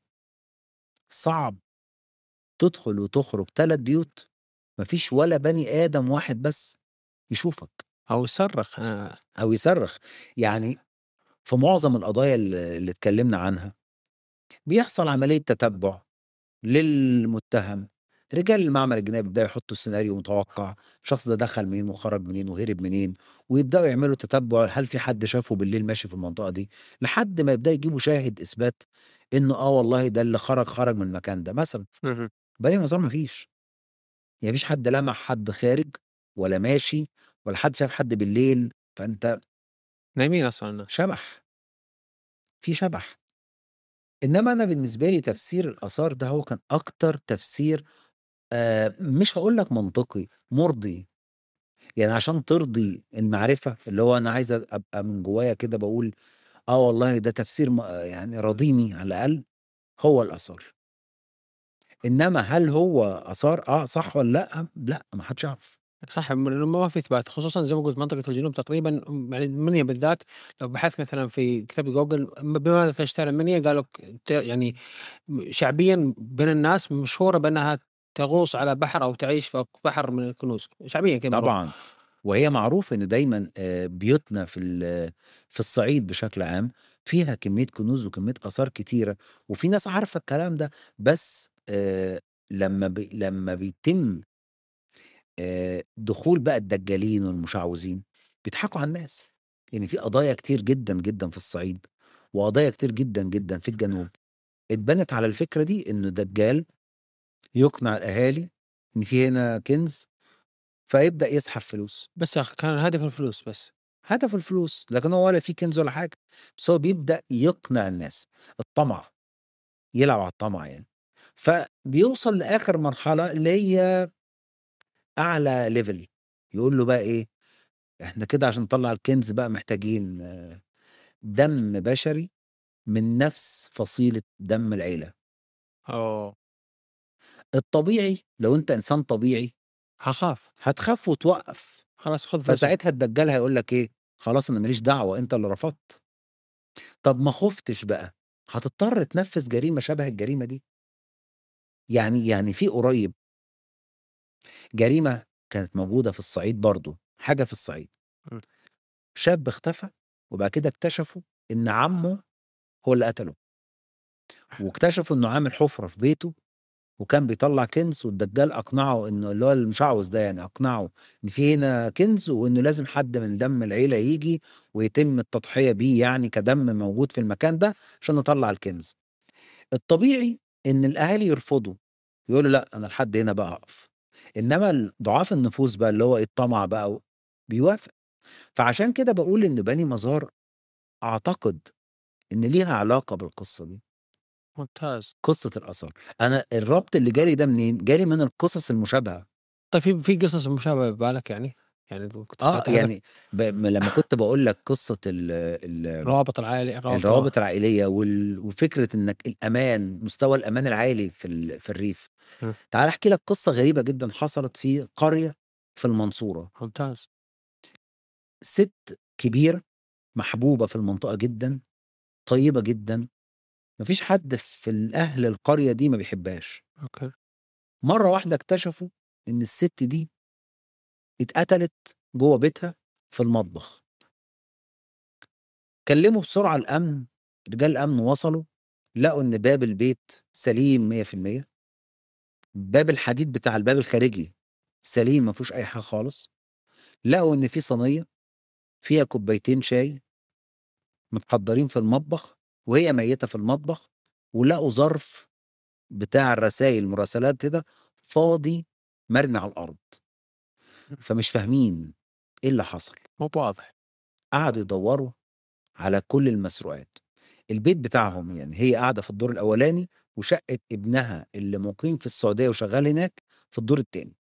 صعب تدخل وتخرج ثلاث بيوت مفيش ولا بني ادم واحد بس يشوفك او يصرخ. أنا او يصرخ. يعني في معظم القضايا اللي اللي اتكلمنا عنها بيحصل عمليه تتبع للمتهم. رجال المعمل الجنائي بيبداوا يحطوا سيناريو متوقع، الشخص ده دخل منين وخرج منين وهرب منين، ويبداوا يعملوا تتبع هل في حد شافه بالليل ماشي في المنطقه دي، لحد ما يبداوا يجيبوا شاهد اثبات انه اه والله ده اللي خرج خرج من المكان ده مثلا. مهم. بني مزار مفيش، يعني مفيش حد لمح حد خارج ولا ماشي ولا حد شاف حد بالليل، فانت نايمين اصلا الناس. شبح، في شبح. انما انا بالنسبه لي تفسير الاثار ده هو كان اكتر تفسير آه مش هقول لك منطقي، مرضي. يعني عشان ترضي المعرفه، اللي هو انا عايز ابقى من جوايا كده بقول اه والله ده تفسير م- يعني راضيني على الاقل، هو الاثار. انما هل هو اثار اه صح ولا لا؟ لا، ما حدش يعرف. صح، لأنه ما في إثبات، خصوصًا زي ما قُلت منطقة الجنوب تقريبًا، يعني المنيا بالذات. لو بحثت مثلًا في كتاب جوجل بماذا تشتهر المنيا، قالوا لك ت يعني شعبيًا بين الناس مشهورة بأنها تغوص على بحر أو تعيش فوق بحر من الكنوز، شعبيًا كده معروف. طبعا، وهي معروف ان دايما آه، بيوتنا في ال- في الصعيد بشكل عام فيها كميه كنوز وكميه اثار كتيره، وفي ناس عارفه الكلام ده. بس آه، لما بي لما بيتم آه، دخول بقى الدجالين والمشعوذين بيضحكوا على الناس. يعني في قضايا كتير جدا جدا في الصعيد وقضايا كتير جدا جدا في الجنوب اتبنت على الفكره دي، انه دجال يقنع الاهالي ان في هنا كنز، فيبدا يسحب فلوس. بس يا أخي كان الهدف الفلوس بس. هدف الفلوس، لكن هو ولا في كنز ولا حاجه، بس هو بيبدا يقنع الناس. الطمع، يلعب على الطمع يعني. فبيوصل لاخر مرحله اللي هي اعلى ليفل، يقول له بقى ايه، احنا كده عشان نطلع الكنز بقى محتاجين آه، دم بشري من نفس فصيله دم العيله. أوه! الطبيعي لو انت انسان طبيعي هاخاف، هتخاف وتوقف. خلاص خُذ فلوسك. فساعتها الدجال هيقول لك ايه، خلاص انا ماليش دعوه، انت اللي رفضت. طب ما خفتش بقى، هتضطر تنفذ جريمه شبه الجريمه دي. يعني يعني في قريب جريمه كانت موجوده في الصعيد، برضو حاجه في الصعيد. إمم. شاب اختفى وبعد كده اكتشفوا ان عمه هو اللي قتله، واكتشفوا انه عامل حفره في بيته وكان بيطلع كنز، والدجال اقنعه انه اللي هو المشعوذ ده يعني اقنعه ان في هنا كنز وانه لازم حد من دم العيله يجي ويتم التضحيه بيه يعني كدم موجود في المكان ده عشان نطلع الكنز. الطبيعي ان الاهالي يرفضوا، يقولوا لا انا لحد هنا بقى اقف. انما ضعاف النفوس بقى اللي هو إيه الطمع بقى بيوافق. فعشان كده بقول ان بني مزار اعتقد ان ليها علاقه بالقصه دي، ممتاز. قصه الاثار. انا الربط اللي جالي ده منين؟ جالي من القصص المشابهه. طيب في في قصص مشابهة ببالك يعني؟ يعني كنت اه تستهدف يعني ب... م- لما كنت بقول لك قصه ال... ال... روابط العائلة، روابط ال الروابط العائليه وال... وفكره انك الامان، مستوى الامان العالي في ال... في الريف. إمم. تعال احكي لك قصه غريبه جدا حصلت في قريه في المنصوره. ممتاز. ست كبيره محبوبه في المنطقه جدا، طيبه جدا، مفيش حد في الاهل القريه دي ما بيحبهاش. أوكي. مره واحده اكتشفوا ان الست دي اتقتلت جوه بيتها في المطبخ. كلموا بسرعه الامن، رجال الامن وصلوا لقوا ان باب البيت سليم مية في المية، باب الحديد بتاع الباب الخارجي سليم ما فيهوش اي حاجه خالص. لقوا ان في صينيه فيها كوبايتين شاي متحضرين في المطبخ وهي ميته في المطبخ. ولقوا ظرف بتاع الرسائل المراسلات كده فاضي مرمي على الارض. فمش فاهمين ايه اللي حصل. مو بواضح. قعدوا يدوروا على كل المسروقات. البيت بتاعهم يعني هي قاعده في الدور الاولاني، وشقه ابنها اللي مقيم في السعوديه وشغال هناك في الدور التاني.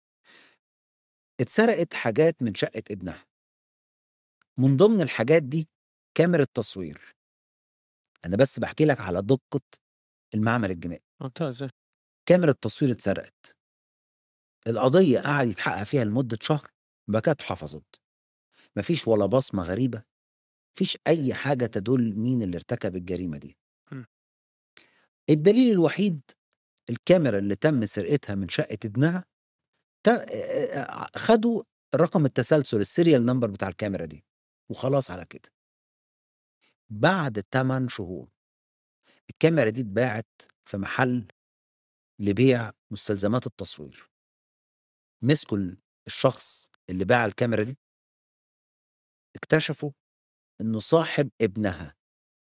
اتسرقت حاجات من شقه ابنها، من ضمن الحاجات دي كاميرا تصوير. انا بس بحكي لك على دقه المعمل الجنائي. ممتاز. كاميرا التصوير اتسرقت. القضيه قعد يتحقق فيها لمده شهر، بعد كده اتحفظت. مفيش ولا بصمة غريبة، مفيش أي حاجة تدل مين اللي ارتكب الجريمة دي. م. الدليل الوحيد الكاميرا اللي تم سرقتها من شقة ابنها، تا- آه، آه، خدوا رقم التسلسل السيريال نمبر بتاع الكاميرا دي وخلاص على كده. بعد ثمانية شهور الكاميرا دي اتباعت في محل لبيع مستلزمات التصوير. مسكوا ال- الشخص اللي باع الكاميرا دي، اكتشفوا انه صاحب ابنها.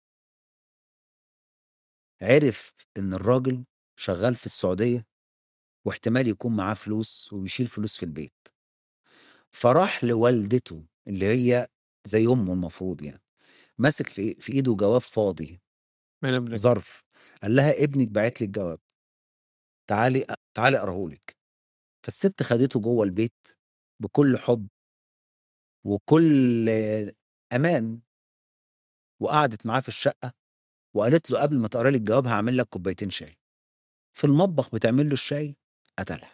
عرف ان الراجل شغال في السعودية واحتمال يكون معاه فلوس وبيشيل فلوس في البيت، فراح لوالدته اللي هي زي امه المفروض يعني، ماسك في في ايده جواب فاضي، من ابنك. ظرف، قال لها ابنك باعت لي الجواب، تعالي تعالي اقراهولك. فالست خدته جوه البيت بكل حب وكل امان، وقعدت معاه في الشقه وقالت له قبل ما تقرا لي الجواب هعمل لك كوبايتين شاي. في المطبخ بتعمل له الشاي، قتلها.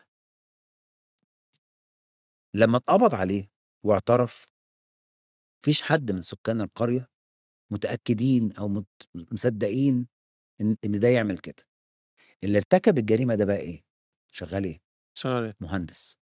لما اتقبض عليه واعترف، مفيش حد من سكان القريه متاكدين او مت- مصدقين ان ان ده يعمل كده. اللي ارتكب الجريمه ده بقى ايه؟ شغال ايه؟ شغال مهندس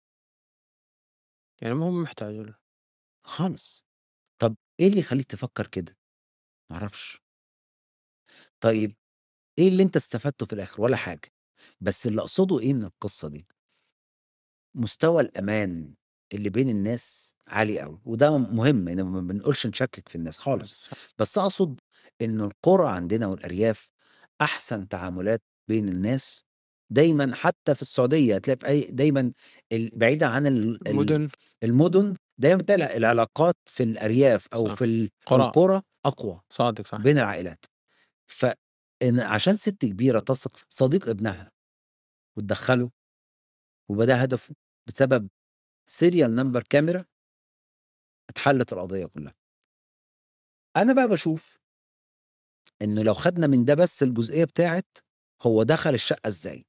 يعني مو محتاج له. خالص. طب ايه اللي يخليك تفكر كده؟ معرفش. طيب ايه اللي انت استفدته في الاخر؟ ولا حاجه. بس اللي اقصده ايه من القصه دي، مستوى الامان اللي بين الناس عالي قوي، وده مهم يعني، ما بنقولش نشكك في الناس خالص، بس اقصد ان القرى عندنا والارياف احسن تعاملات بين الناس دايما. حتى في السعوديه هتلاقي في اي دايما ال- بعيدا عن ال- ال- مدن المدن، دايما بتلاقي العلاقات في الارياف او صح. في ال- قرى. القرى اقوى صادق صح. بين العائلات. فإن عشان ست كبيرة تثق في صديق ابنها وتدخله، وبدا هدفه بسبب سيريال نمبر كاميرا، اتحلت القضية كلها. أنا بقى بشوف إنه لو خدنا من ده بس الجزئية بتاعت هو دخل الشقة إزاي،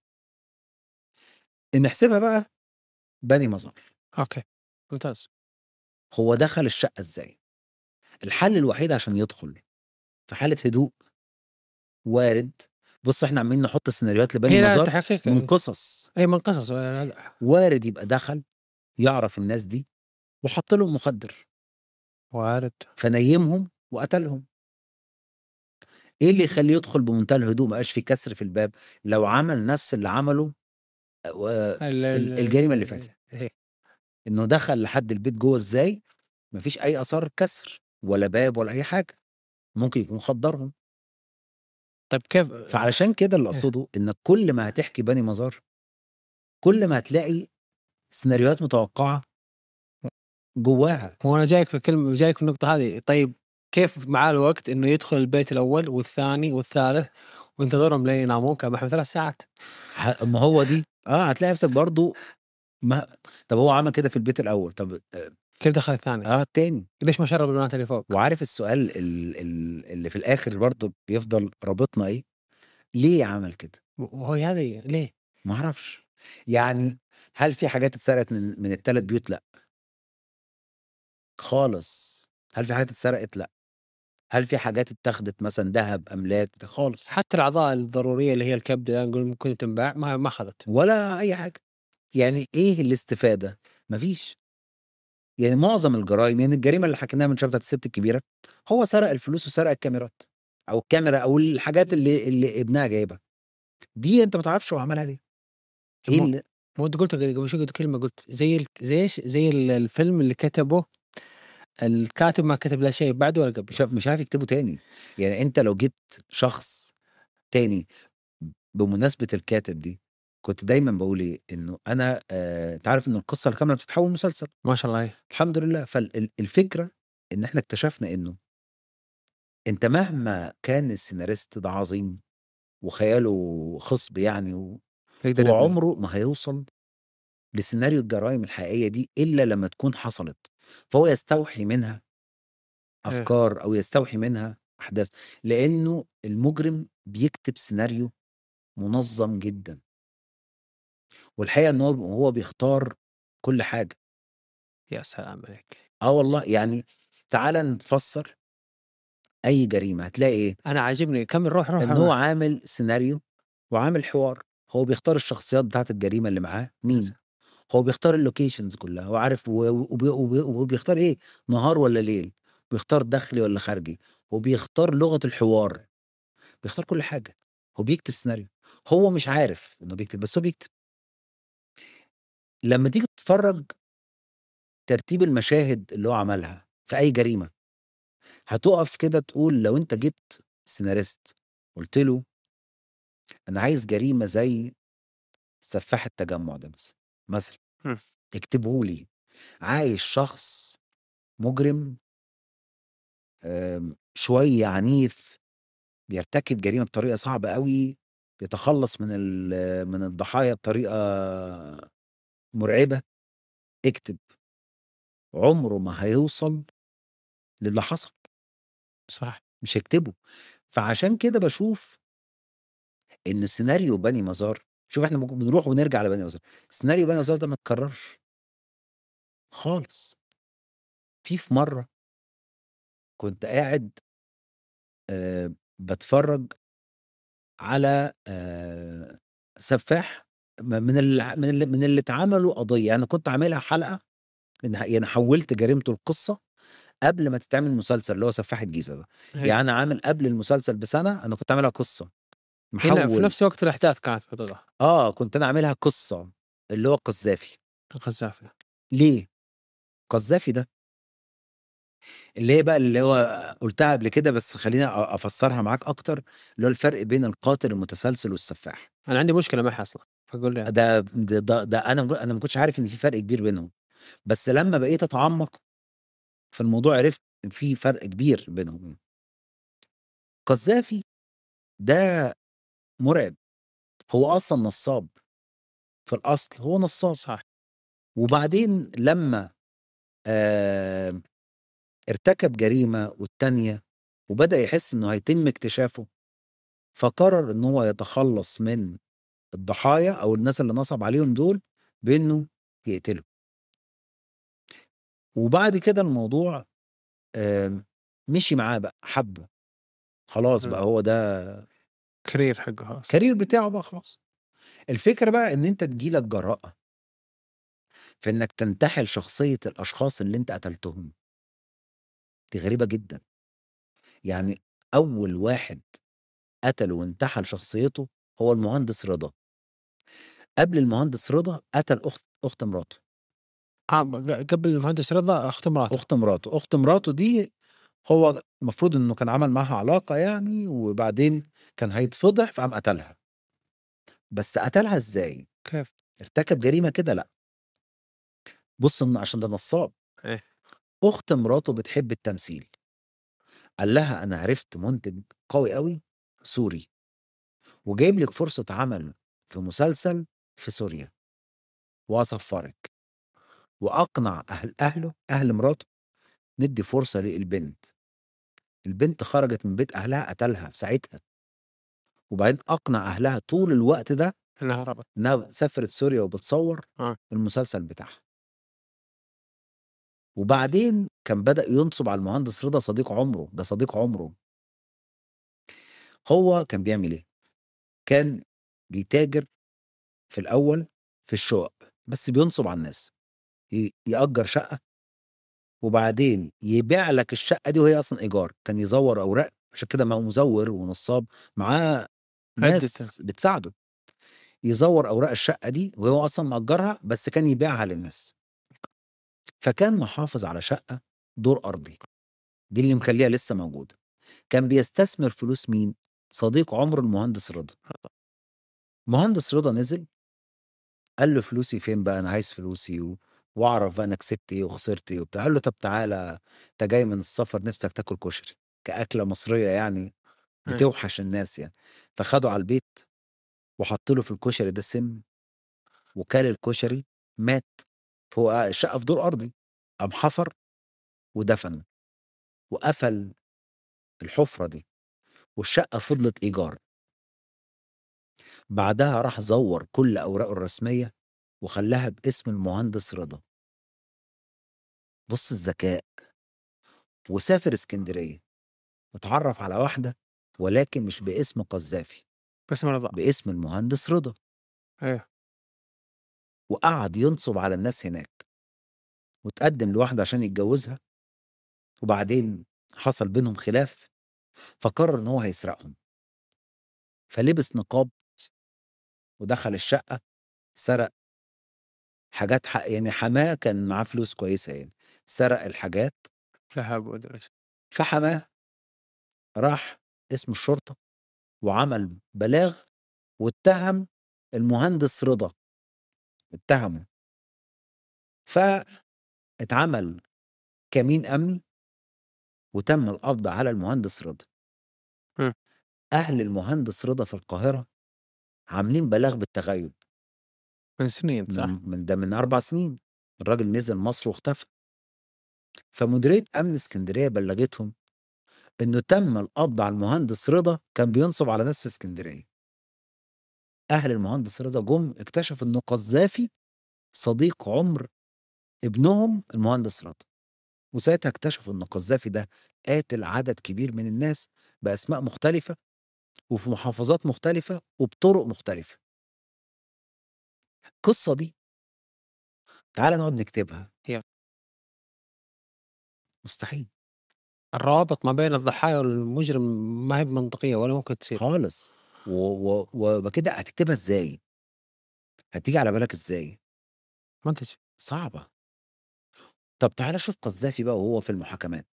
نحسبها بقى بني مزار. اوكي ممتاز. هو دخل الشقة إزاي؟ الحل الوحيد عشان يدخل في حالة هدوء وارد. بص احنا عمالين نحط سيناريوهات لبني هي لا مزار تحقيق من قصص. اي من قصص لا. وارد يبقى دخل يعرف الناس دي وحط لهم مخدر وارد. فنيمهم وقتلهم. ايه اللي يخليه يدخل بمنتهى الهدوء ما بقاش في كسر في الباب لو عمل نفس اللي عمله آه، ال- ال- ال- الجريمه اللي فاتت؟ إيه. انه دخل لحد البيت جوه ازاي؟ مفيش اي اثار كسر ولا باب ولا اي حاجه، ممكن يكون خدرهم. طيب كيف؟ فعلشان كده اللي اقصده انك كل ما هتحكي بني مزار كل ما هتلاقي سيناريوهات متوقعه جواها. هو انا جايك في الكلمه، جايك في النقطه هذه. طيب كيف مع الوقت انه يدخل البيت الاول والثاني والثالث وينتظرهم لين ينامون كمان ثلاث ساعات؟ ح- ما هو دي اه هتلاقي نفسك برضو ما. طب هو عمل كده في البيت الاول، طب اه كيف دخل الثاني؟ آه، التاني. ليش ما شرب البنات اللي فوق؟ وعارف السؤال ال- ال- اللي في الاخر برضه بيفضل رابطنا ايه؟ ليه عمل كده؟ وهو هذه ليه؟ ما اعرفش. يعني هل في حاجات اتسرقت من من الثلاث بيوت؟ لا خالص. هل في حاجات اتسرقت؟ لا. هل في حاجات اتاخدت مثلا ذهب املاك بتاع؟ خالص. حتى الاعضاء الضروريه اللي هي الكبد اللي نقول ممكن تنباع ما ما اخذت. ولا اي حاجه. يعني ايه الاستفاده؟ مفيش. يعني معظم الجرائم، يعني الجريمه اللي حكيناها من شويه بتاعت الست الكبيره، هو سرق الفلوس وسرق الكاميرات او الكاميرا او الحاجات اللي اللي ابنها جايبها دي، انت ما تعرفش هو عملها ليه. ايه مو اللي مو انت قلت قبل شوي، قلت كلمه، قلت زي ال... زي إيش؟ زي ال- الفيلم اللي كتبه الكاتب ما كتب لا شيء بعده ولا مش قبله. مش عارف يكتبه تاني. يعني انت لو جبت شخص تاني بمناسبة الكاتب دي، كنت دايما بقول ايه، انه انا آه تعرف ان القصة الكاملة بتتحول مسلسل ما شاء الله. الحمد لله. فالفكرة ان احنا اكتشفنا انه انت مهما كان السيناريست ده عظيم وخياله خصب يعني و... يقدر هو يبني. عمره ما هيوصل لسيناريو الجرائم الحقيقية دي الا لما تكون حصلت، فهو يستوحي منها إيه. افكار او يستوحي منها احداث، لانه المجرم بيكتب سيناريو منظم جدا. والحقيقه ان هو هو بيختار كل حاجه. يا سلام عليك. اه والله يعني تعال نفسر اي جريمه هتلاقي ايه؟ انا عاجبني كمل، روح روح ان هو عامل سيناريو وعامل حوار. هو بيختار الشخصيات بتاعت الجريمه اللي معاه مين، هو بيختار اللوكيشنز كلها، هو عارف و- وبي- وبي- وبيختار ايه، نهار ولا ليل، بيختار داخلي ولا خارجي، وبيختار لغه الحوار، بيختار كل حاجه. هو بيكتب سيناريو، هو مش عارف انه بيكتب بس هو بيكتب. لما تيجي تتفرج ترتيب المشاهد اللي هو عملها في اي جريمه، هتقف كده تقول لو انت جبت سيناريست قلت له انا عايز جريمه زي سفاح التجمع ده مثلا مثلا مم. اكتبه لي، عايز شخص مجرم آم، شويه عنيف، بيرتكب جريمه بطريقه صعبه قوي، بيتخلص من ال- من الضحايا بطريقه مرعبه، اكتب. عمره ما هيوصل للي حصل، صح. مش هيكتبه. فعشان كده بشوف ان سيناريو بني مزار، شوف احنا ممكن بنروح ونرجع لبني مزار، سيناريو بني مزار ده ما اتكررش خالص. في في مره كنت قاعد أه بتفرج على أه سفاح م- من اللي من اللي من اللي اتعملوا قضيه، يعني كنت عاملها حلقه، إن- يعني حولت جريمته القصه قبل ما تتعمل مسلسل اللي هو سفاح الجيزه ده. هي. يعني عامل قبل المسلسل بسنه، انا كنت عاملها قصه هنا في محول. نفس وقت الاحداث كانت في ضده اه كنت انا عاملها قصه اللي هو القذافي. القذافي. ليه قذافي ده اللي هي بقى اللي هو قلتها قبل كده، بس خليني أ- افسرها معاك اكتر، اللي هو الفرق بين القاتل المتسلسل والسفاح. انا عندي مشكله معها اصلا، فقول لي. ده ده, ده, ده انا انا ما كنتش عارف ان في فرق كبير بينهم، بس لما بقيت اتعمق في الموضوع عرفت ان في فرق كبير بينهم. قذافي ده مرعب، هو اصلا نصاب، في الاصل هو نصاب. صح. وبعدين لما آه ارتكب جريمة والتانية وبدأ يحس انه هيتم اكتشافه، فقرر ان هو يتخلص من الضحايا او الناس اللي نصب عليهم دول بانه يقتله. وبعد كده الموضوع آم، مشي معاه بقى حبه، خلاص بقى مم. هو ده كارير حقه خلاص. كارير بتاعه بقى خلاص. الفكرة بقى ان انت تجيلك جراءة في انك تنتحل شخصية الاشخاص اللي انت قتلتهم، دي غريبة جدا. يعني اول واحد قتل وانتحل شخصيته هو المهندس رضا. قبل المهندس رضا قتل اخت اخت مراته. آه قبل المهندس رضا اخت مراته. اخت مراته اخت مراته دي هو المفروض انه كان عمل معاها علاقة يعني، وبعدين كان هيتفضح فقام قتلها. بس قتلها ازاي؟ كيف؟ ارتكب جريمة كده؟ لا، بص إن عشان ده نصاب. ايه. اخت مراته بتحب التمثيل، قال لها انا عرفت منتج قوي قوي سوري وجايب لك فرصة عمل في مسلسل في سوريا، واصفرك. واقنع اهل اهله اهل مراته ندي فرصة للبنت. البنت خرجت من بيت اهلها قتلها في ساعتها، وبعدين اقنع اهلها طول الوقت ده انها هربت. انها سافرت سوريا وبتصور اه. المسلسل بتاعها. وبعدين كان بدأ ينصب على المهندس رضا صديق عمره، ده صديق عمره. هو كان بيعمل ايه؟ كان بيتاجر في الاول في الشقق، بس بينصب على الناس، ي- يأجر شقة وبعدين يبيع لك الشقة دي وهي اصلا ايجار. كان يزور اوراق، عشان كده ما هو مزور ونصاب، معاه عدة. ناس بتساعده. يزور اوراق الشقة دي وهو اصلا مأجرها، بس كان يبيعها للناس. فكان محافظ على شقة دور ارضي، دي اللي مخليها لسه موجودة. كان بيستثمر فلوس مين؟ صديق عمر المهندس رضا. مهندس رضا نزل قال له فلوسي فين بقى، انا عايز فلوسي و... واعرف بقى انا كسبت ايه وخسرت ايه وبتاع. قال له طب تعالى، انت جاي من السفر نفسك تاكل كشري كأكلة مصرية يعني ايه. بتوحش الناس يعني. فخده على البيت وحط له في الكشري ده سم، وكل الكشري مات فوق الشقة في دور أرضي. قام حفر ودفن وقفل الحفرة دي، والشقة فضلت إيجار. بعدها راح زور كل أوراقه الرسمية وخلاها باسم المهندس رضا. بص الذكاء، وسافر اسكندريه واتعرف على واحده، ولكن مش باسم قذافي، بس رضا. باسم المهندس رضا، ايوه. وقعد ينصب على الناس هناك، وتقدم لواحده عشان يتجوزها، وبعدين حصل بينهم خلاف، فقرر ان هو هيسرقهم، فلبس نقاب ودخل الشقه، سرق حاجات حق يعني حماه كان معاه فلوس كويسه يعني، سرق الحاجات. ذهب ودرس. فحماه راح اسم الشرطه وعمل بلاغ، واتهم المهندس رضا، اتهمه، فاتعمل كمين امني وتم القبض على المهندس رضا. م. اهل المهندس رضا في القاهره عاملين بلاغ بالتغيب من سنين صح؟ من من ده من اربع سنين، الراجل نزل مصر واختفى. فمديريه امن اسكندريه بلغتهم انه تم القبض على المهندس رضا كان بينصب على ناس في اسكندريه. اهل المهندس رضا جم اكتشفوا انه قذافي صديق عمر ابنهم المهندس رضا، وساعتها اكتشفوا ان قذافي ده قاتل عدد كبير من الناس باسماء مختلفه وفي محافظات مختلفه وبطرق مختلفه. القصه دي تعالى نقعد نكتبها، يلا. مستحيل الروابط ما بين الضحايا والمجرم ما هي منطقيه ولا ممكن تصير خالص. و- و- وكده هتكتبها ازاي؟ هتيجي على بالك ازاي؟ ما تجي. صعبه. طب تعالى شوف قذافي بقى وهو في المحاكمات،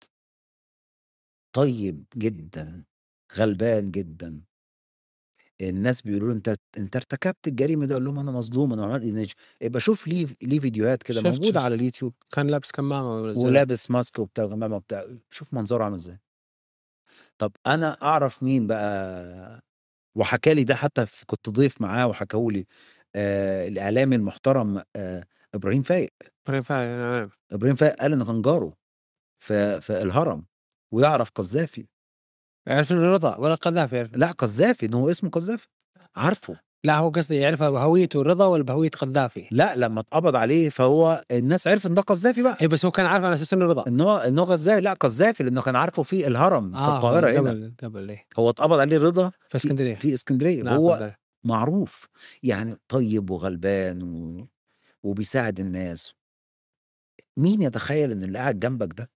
طيب جدا، غلبان جدا. الناس بيقولوا له انت انت ارتكبت الجريمه دي، اقول لهم انا مظلوم، انا عمال ينج... يبقى شوف ليه ليه فيديوهات كده شفت موجوده ش- على اليوتيوب، كان لابس كمامه ونزلها. ولابس ماسك وبتاع غمامه وبتاع، شوف منظره عامل ازاي. طب انا اعرف مين بقى، وحكى لي ده حتى في- كنت ضيف معاه وحكوا لي آه الاعلامي المحترم آه ابراهيم فايق. إبراهيم فايق، نعم. ابراهيم فايق قال انه كان جاره في في الهرم ويعرف قذافي. يعرف انه رضا ولا قذافي يعرف؟ لا قذافي، انه هو اسمه قذافي، عارفه. لا هو قصدي يعرف هويته رضا ولا بهويه قذافي؟ لا لما اتقبض عليه فهو الناس عرف ان ده قذافي بقى، اي بس هو كان عارف على اساس انه رضا. ان هو ان هو قذافي. لا قذافي لانه كان عارفه في الهرم في اه القاهره هنا. قبل قبل ليه هو اتقبض عليه رضا في اسكندريه. في اسكندريه. نعم هو قدر. معروف يعني طيب وغلبان و... وبيساعد الناس. مين يتخيل ان اللي قاعد جنبك ده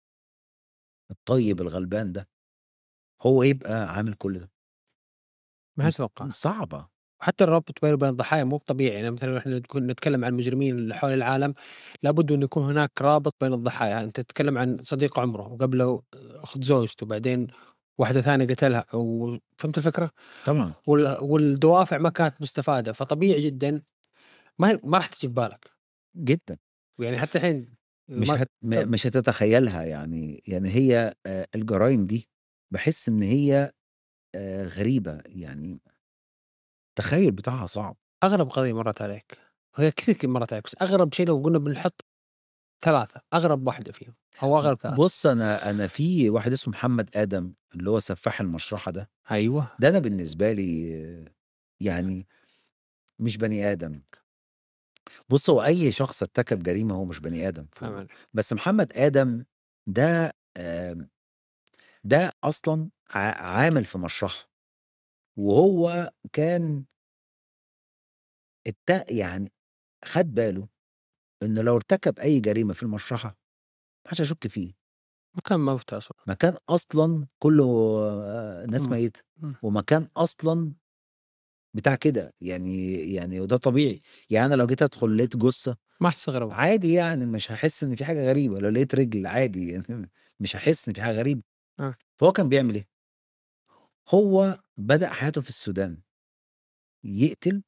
الطيب الغلبان ده هو يبقى عامل كل ده؟ ما اتوقع. صعبه. حتى الربط بينه وبين الضحايا مو طبيعي، يعني مثلا احنا نكون نتكلم عن المجرمين اللي حول العالم، لابد ان يكون هناك رابط بين الضحايا. انت تتكلم عن صديق عمره وقبله اخت زوجته وبعدين واحده ثانيه قتلها، وفهمت الفكره؟ طبعا وال... والدوافع ما كانت مستفاده، فطبيعي جدا ما هي... ما راح تجي ببالك جدا. يعني حتى الحين مش ما... هت... م- مش هتتخيلها يعني. يعني هي آه، الجرائم دي بحس ان هي آه، غريبه يعني، التخيل بتاعها صعب. اغرب قضيه مرت عليك، هي كثير مرت عليك، بس اغرب شيء لو قلنا بنحط ثلاثه، اغرب واحده فيهم او اغرب ثلاثه. بص انا انا في واحد اسمه محمد ادم اللي هو سفاح المشرحه ده، ايوه ده انا بالنسبه لي آه، يعني مش بني ادم. بص هو اي شخص ارتكب جريمه هو مش بني ادم فوق. فاهم. بس محمد ادم ده آم، ده اصلا ع- عامل في مشرحه، وهو كان الت... يعني خد باله انه لو ارتكب اي جريمه في المشرحه محدش هيشك فيه. مكان موت اصلا. مكان اصلا كله آه، ناس مم. ميته، مم. ومكان اصلا بتاع كده يعني. يعني وده طبيعي يعني. انا لو جيت ادخل لقيت جثه ما حتستغرب. عادي يعني، مش هحس ان في حاجه غريبه. لو لقيت رجل عادي يعني مش هحس ان في حاجه غريبه. آه. فهو كان بيعمل ايه؟ هو بدأ حياته في السودان يقتل،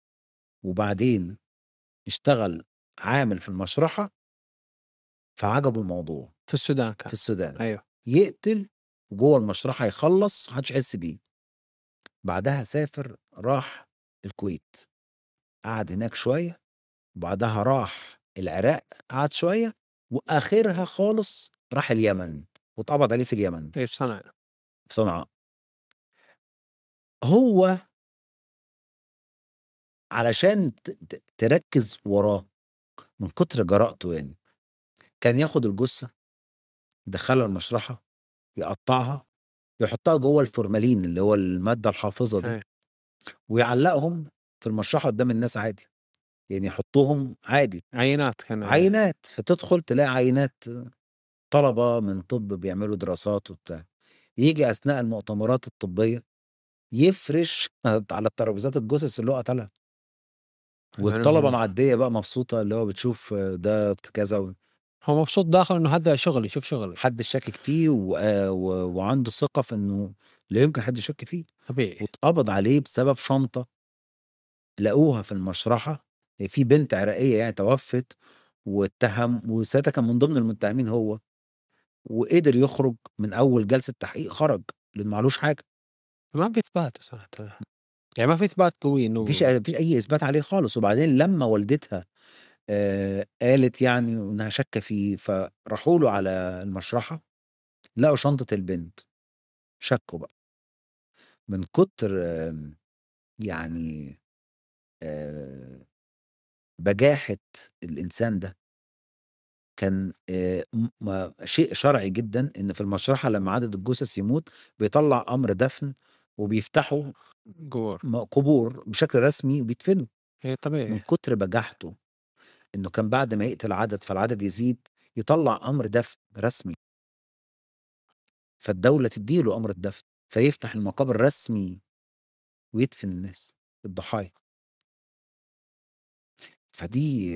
وبعدين اشتغل عامل في المشرحه، فعجبه الموضوع. في السودان كان. في السودان ايوه يقتل وجوه المشرحه يخلص محدش يحس بيه. بعدها سافر راح الكويت، قعد هناك شويه، وبعدها راح العراق قعد شويه، واخرها خالص راح اليمن واتقبض عليه في اليمن ايش صنع؟ في صنعاء. هو علشان ت- ت- تركز وراه من كتر جرأته يعني، كان ياخد الجثة يدخلها المشرحة، يقطعها، يحطها جوه الفورمالين اللي هو المادة الحافظة دي، أي. ويعلقهم في المشرحة قدام الناس عادي، يعني يحطوهم عادي عينات كان عينات، فتدخل تلاقي عينات طلبة من طب بيعملوا دراسات وبتاع، يجي أثناء المؤتمرات الطبية يفرش على الترابيزات الجثث اللي هو قتلها، والطلبة معدية بقى مبسوطة، اللي هو بتشوف ده كذا و... هو مبسوط داخل انه هذا شغلي، شوف شغلي، حد شاكك فيه و... و... وعنده ثقة في انه لا يمكن حد يشك فيه، طبيعي. واتقبض عليه بسبب شنطة لقوها في المشرحة، في بنت عراقية يعني توفت، واتهم، وساعتها كان من ضمن المتهمين هو، وقدر يخرج من اول جلسة تحقيق، خرج لان معلوش حاجة، ما في اثبات صراحه، يعني ما في اثبات قوي انه مفيش مفيش اي اثبات عليه خالص. وبعدين لما والدتها آه قالت يعني انها شاكه فيه، فراحوا له على المشرحه لقوا شنطه البنت، شكوا بقى من كتر آه يعني آه بجاحه الانسان ده. كان آه م- شيء شرعي جدا ان في المشرحه لما عدد الجثث يموت بيطلع امر دفن، وبيفتحوا قور، م- قبور بشكل رسمي وبيدفنوا. هي من طبيعي. كتر بجاحته انه كان بعد ما يقتل عدد فالعدد يزيد، يطلع امر دفن رسمي، فالدولة تديله امر الدفن، فيفتح المقابر رسمي ويدفن الناس الضحايا. فدي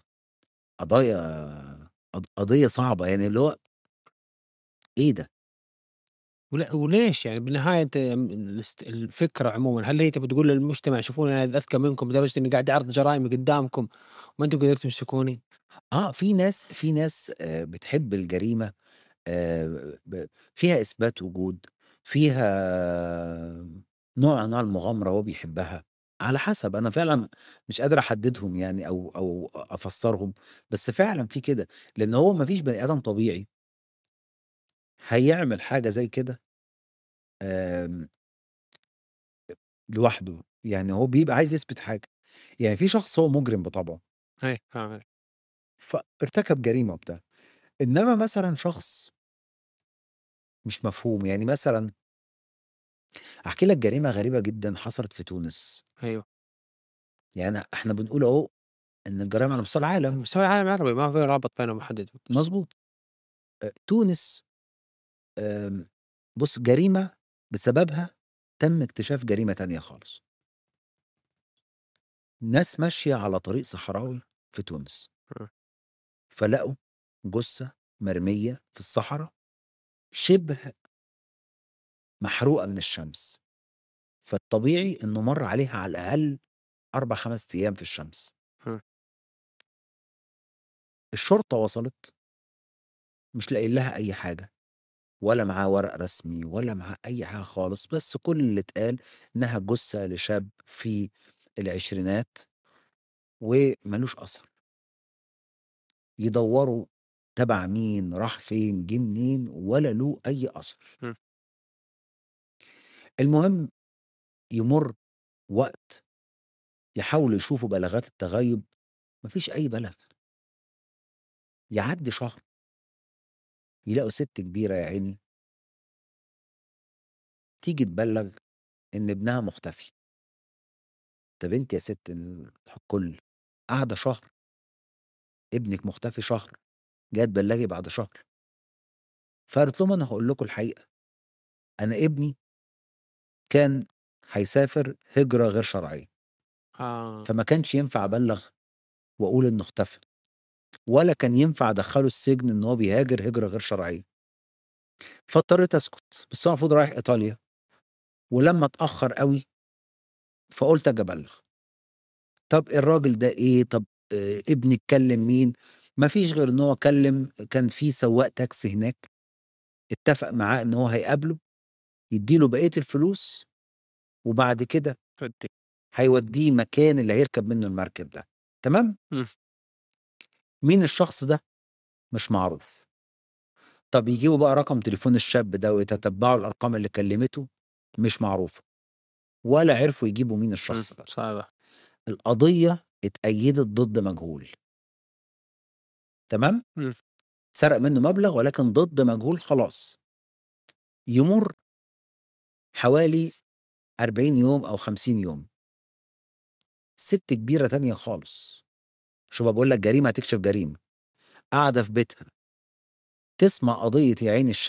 قضايا قض- قضية صعبة، يعني اللي هو ايه ده؟ ولا- وليش يعني بالنهايه انت الاست- الفكره عموما، هل هي تبي تقول للمجتمع شوفوني انا اذكى منكم لدرجه اني قاعد اعرض جرائمي قدامكم وما انتم قدرتوا تمسكوني؟ اه في ناس في ناس آه بتحب الجريمة، آه ب- فيها اثبات وجود، فيها نوع من انواع المغامرة هو بيحبها، على حسب. انا فعلا مش قادر احددهم يعني او او افسرهم، بس فعلا في كده، لان هو ما فيش بني ادم طبيعي هيعمل حاجة زي كده آم، لوحده، يعني هو بيبقى عايز يثبت حاجة. يعني في شخص هو مجرم بطبعه اي فاهم عليك. فارتكب جريمة وبتاع، انما مثلا شخص مش مفهوم، يعني مثلا احكي لك جريمة غريبة جدا حصلت في تونس. ايوه، يعني احنا بنقول اهو ان الجرائم على مستوى العالم، مستوى العالم العربي ما في رابط بينهم محدد. مظبوط. آه، تونس آم، بص، جريمة بسببها تم اكتشاف جريمة تانية خالص. ناس ماشية على طريق صحراوي في تونس، آه. فلقوا جثة مرمية في الصحراء شبه محروقة من الشمس، فالطبيعي انه مر عليها على الاقل اربع خمس ايام في الشمس. آه. الشرطة وصلت، مش لاقيين لها اي حاجة، ولا معاه ورق رسمي ولا معاه اي حاجة خالص، بس كل اللي اتقال انها جثة لشاب في العشرينات وملوش اثر. يدوروا تبع مين، راح فين، جه منين، ولا له اي اثر. م. المهم يمر وقت، يحاولوا يشوفوا بلاغات التغيب، مفيش اي بلاغ. يعدي شهر، يلاقوا ست كبيرة يا عيني تيجي تبلغ ان ابنها مختفي. طب انت يا ست الكل قاعدة شهر، ابنك مختفي شهر، جاي تبلغي بعد شهر؟ فقالت لهم انا هقول لكم الحقيقة، انا ابني كان هيسافر هجرة غير شرعية، آه. فما كانش ينفع ابلغ واقول انه اختفى، ولا كان ينفع ادخله السجن ان هو بيهاجر هجرة غير شرعية. فاضطريت اسكت، بس هو المفروض رايح ايطاليا، ولما اتاخر قوي فقلت اجي ابلغ. طب الراجل ده ايه؟ طب آه ابني اتكلم مين؟ ما فيش غير ان هو كلم، كان في سواق تاكسي هناك اتفق معاه ان هو هيقابله، يديله بقية الفلوس، وبعد كده ردي. هيوديه مكان اللي هيركب منه المركب ده. تمام. م. مين الشخص ده؟ مش معروف. طب يجيبوا بقى رقم تليفون الشاب ده ويتتبعوا الارقام اللي كلمته، مش معروفة، ولا عرفوا يجيبوا مين م. الشخص ده. صعبة. القضية اتأيدت ضد مجهول. تمام. م. سرق منه مبلغ ولكن ضد مجهول خلاص. يمر حوالي أربعين يوم أو خمسين يوم، ست كبيرة تانية خالص، شو بقول لك، جريمة هتكشف جريمة، قاعدة في بيتها تسمع قضية يا عين الشمس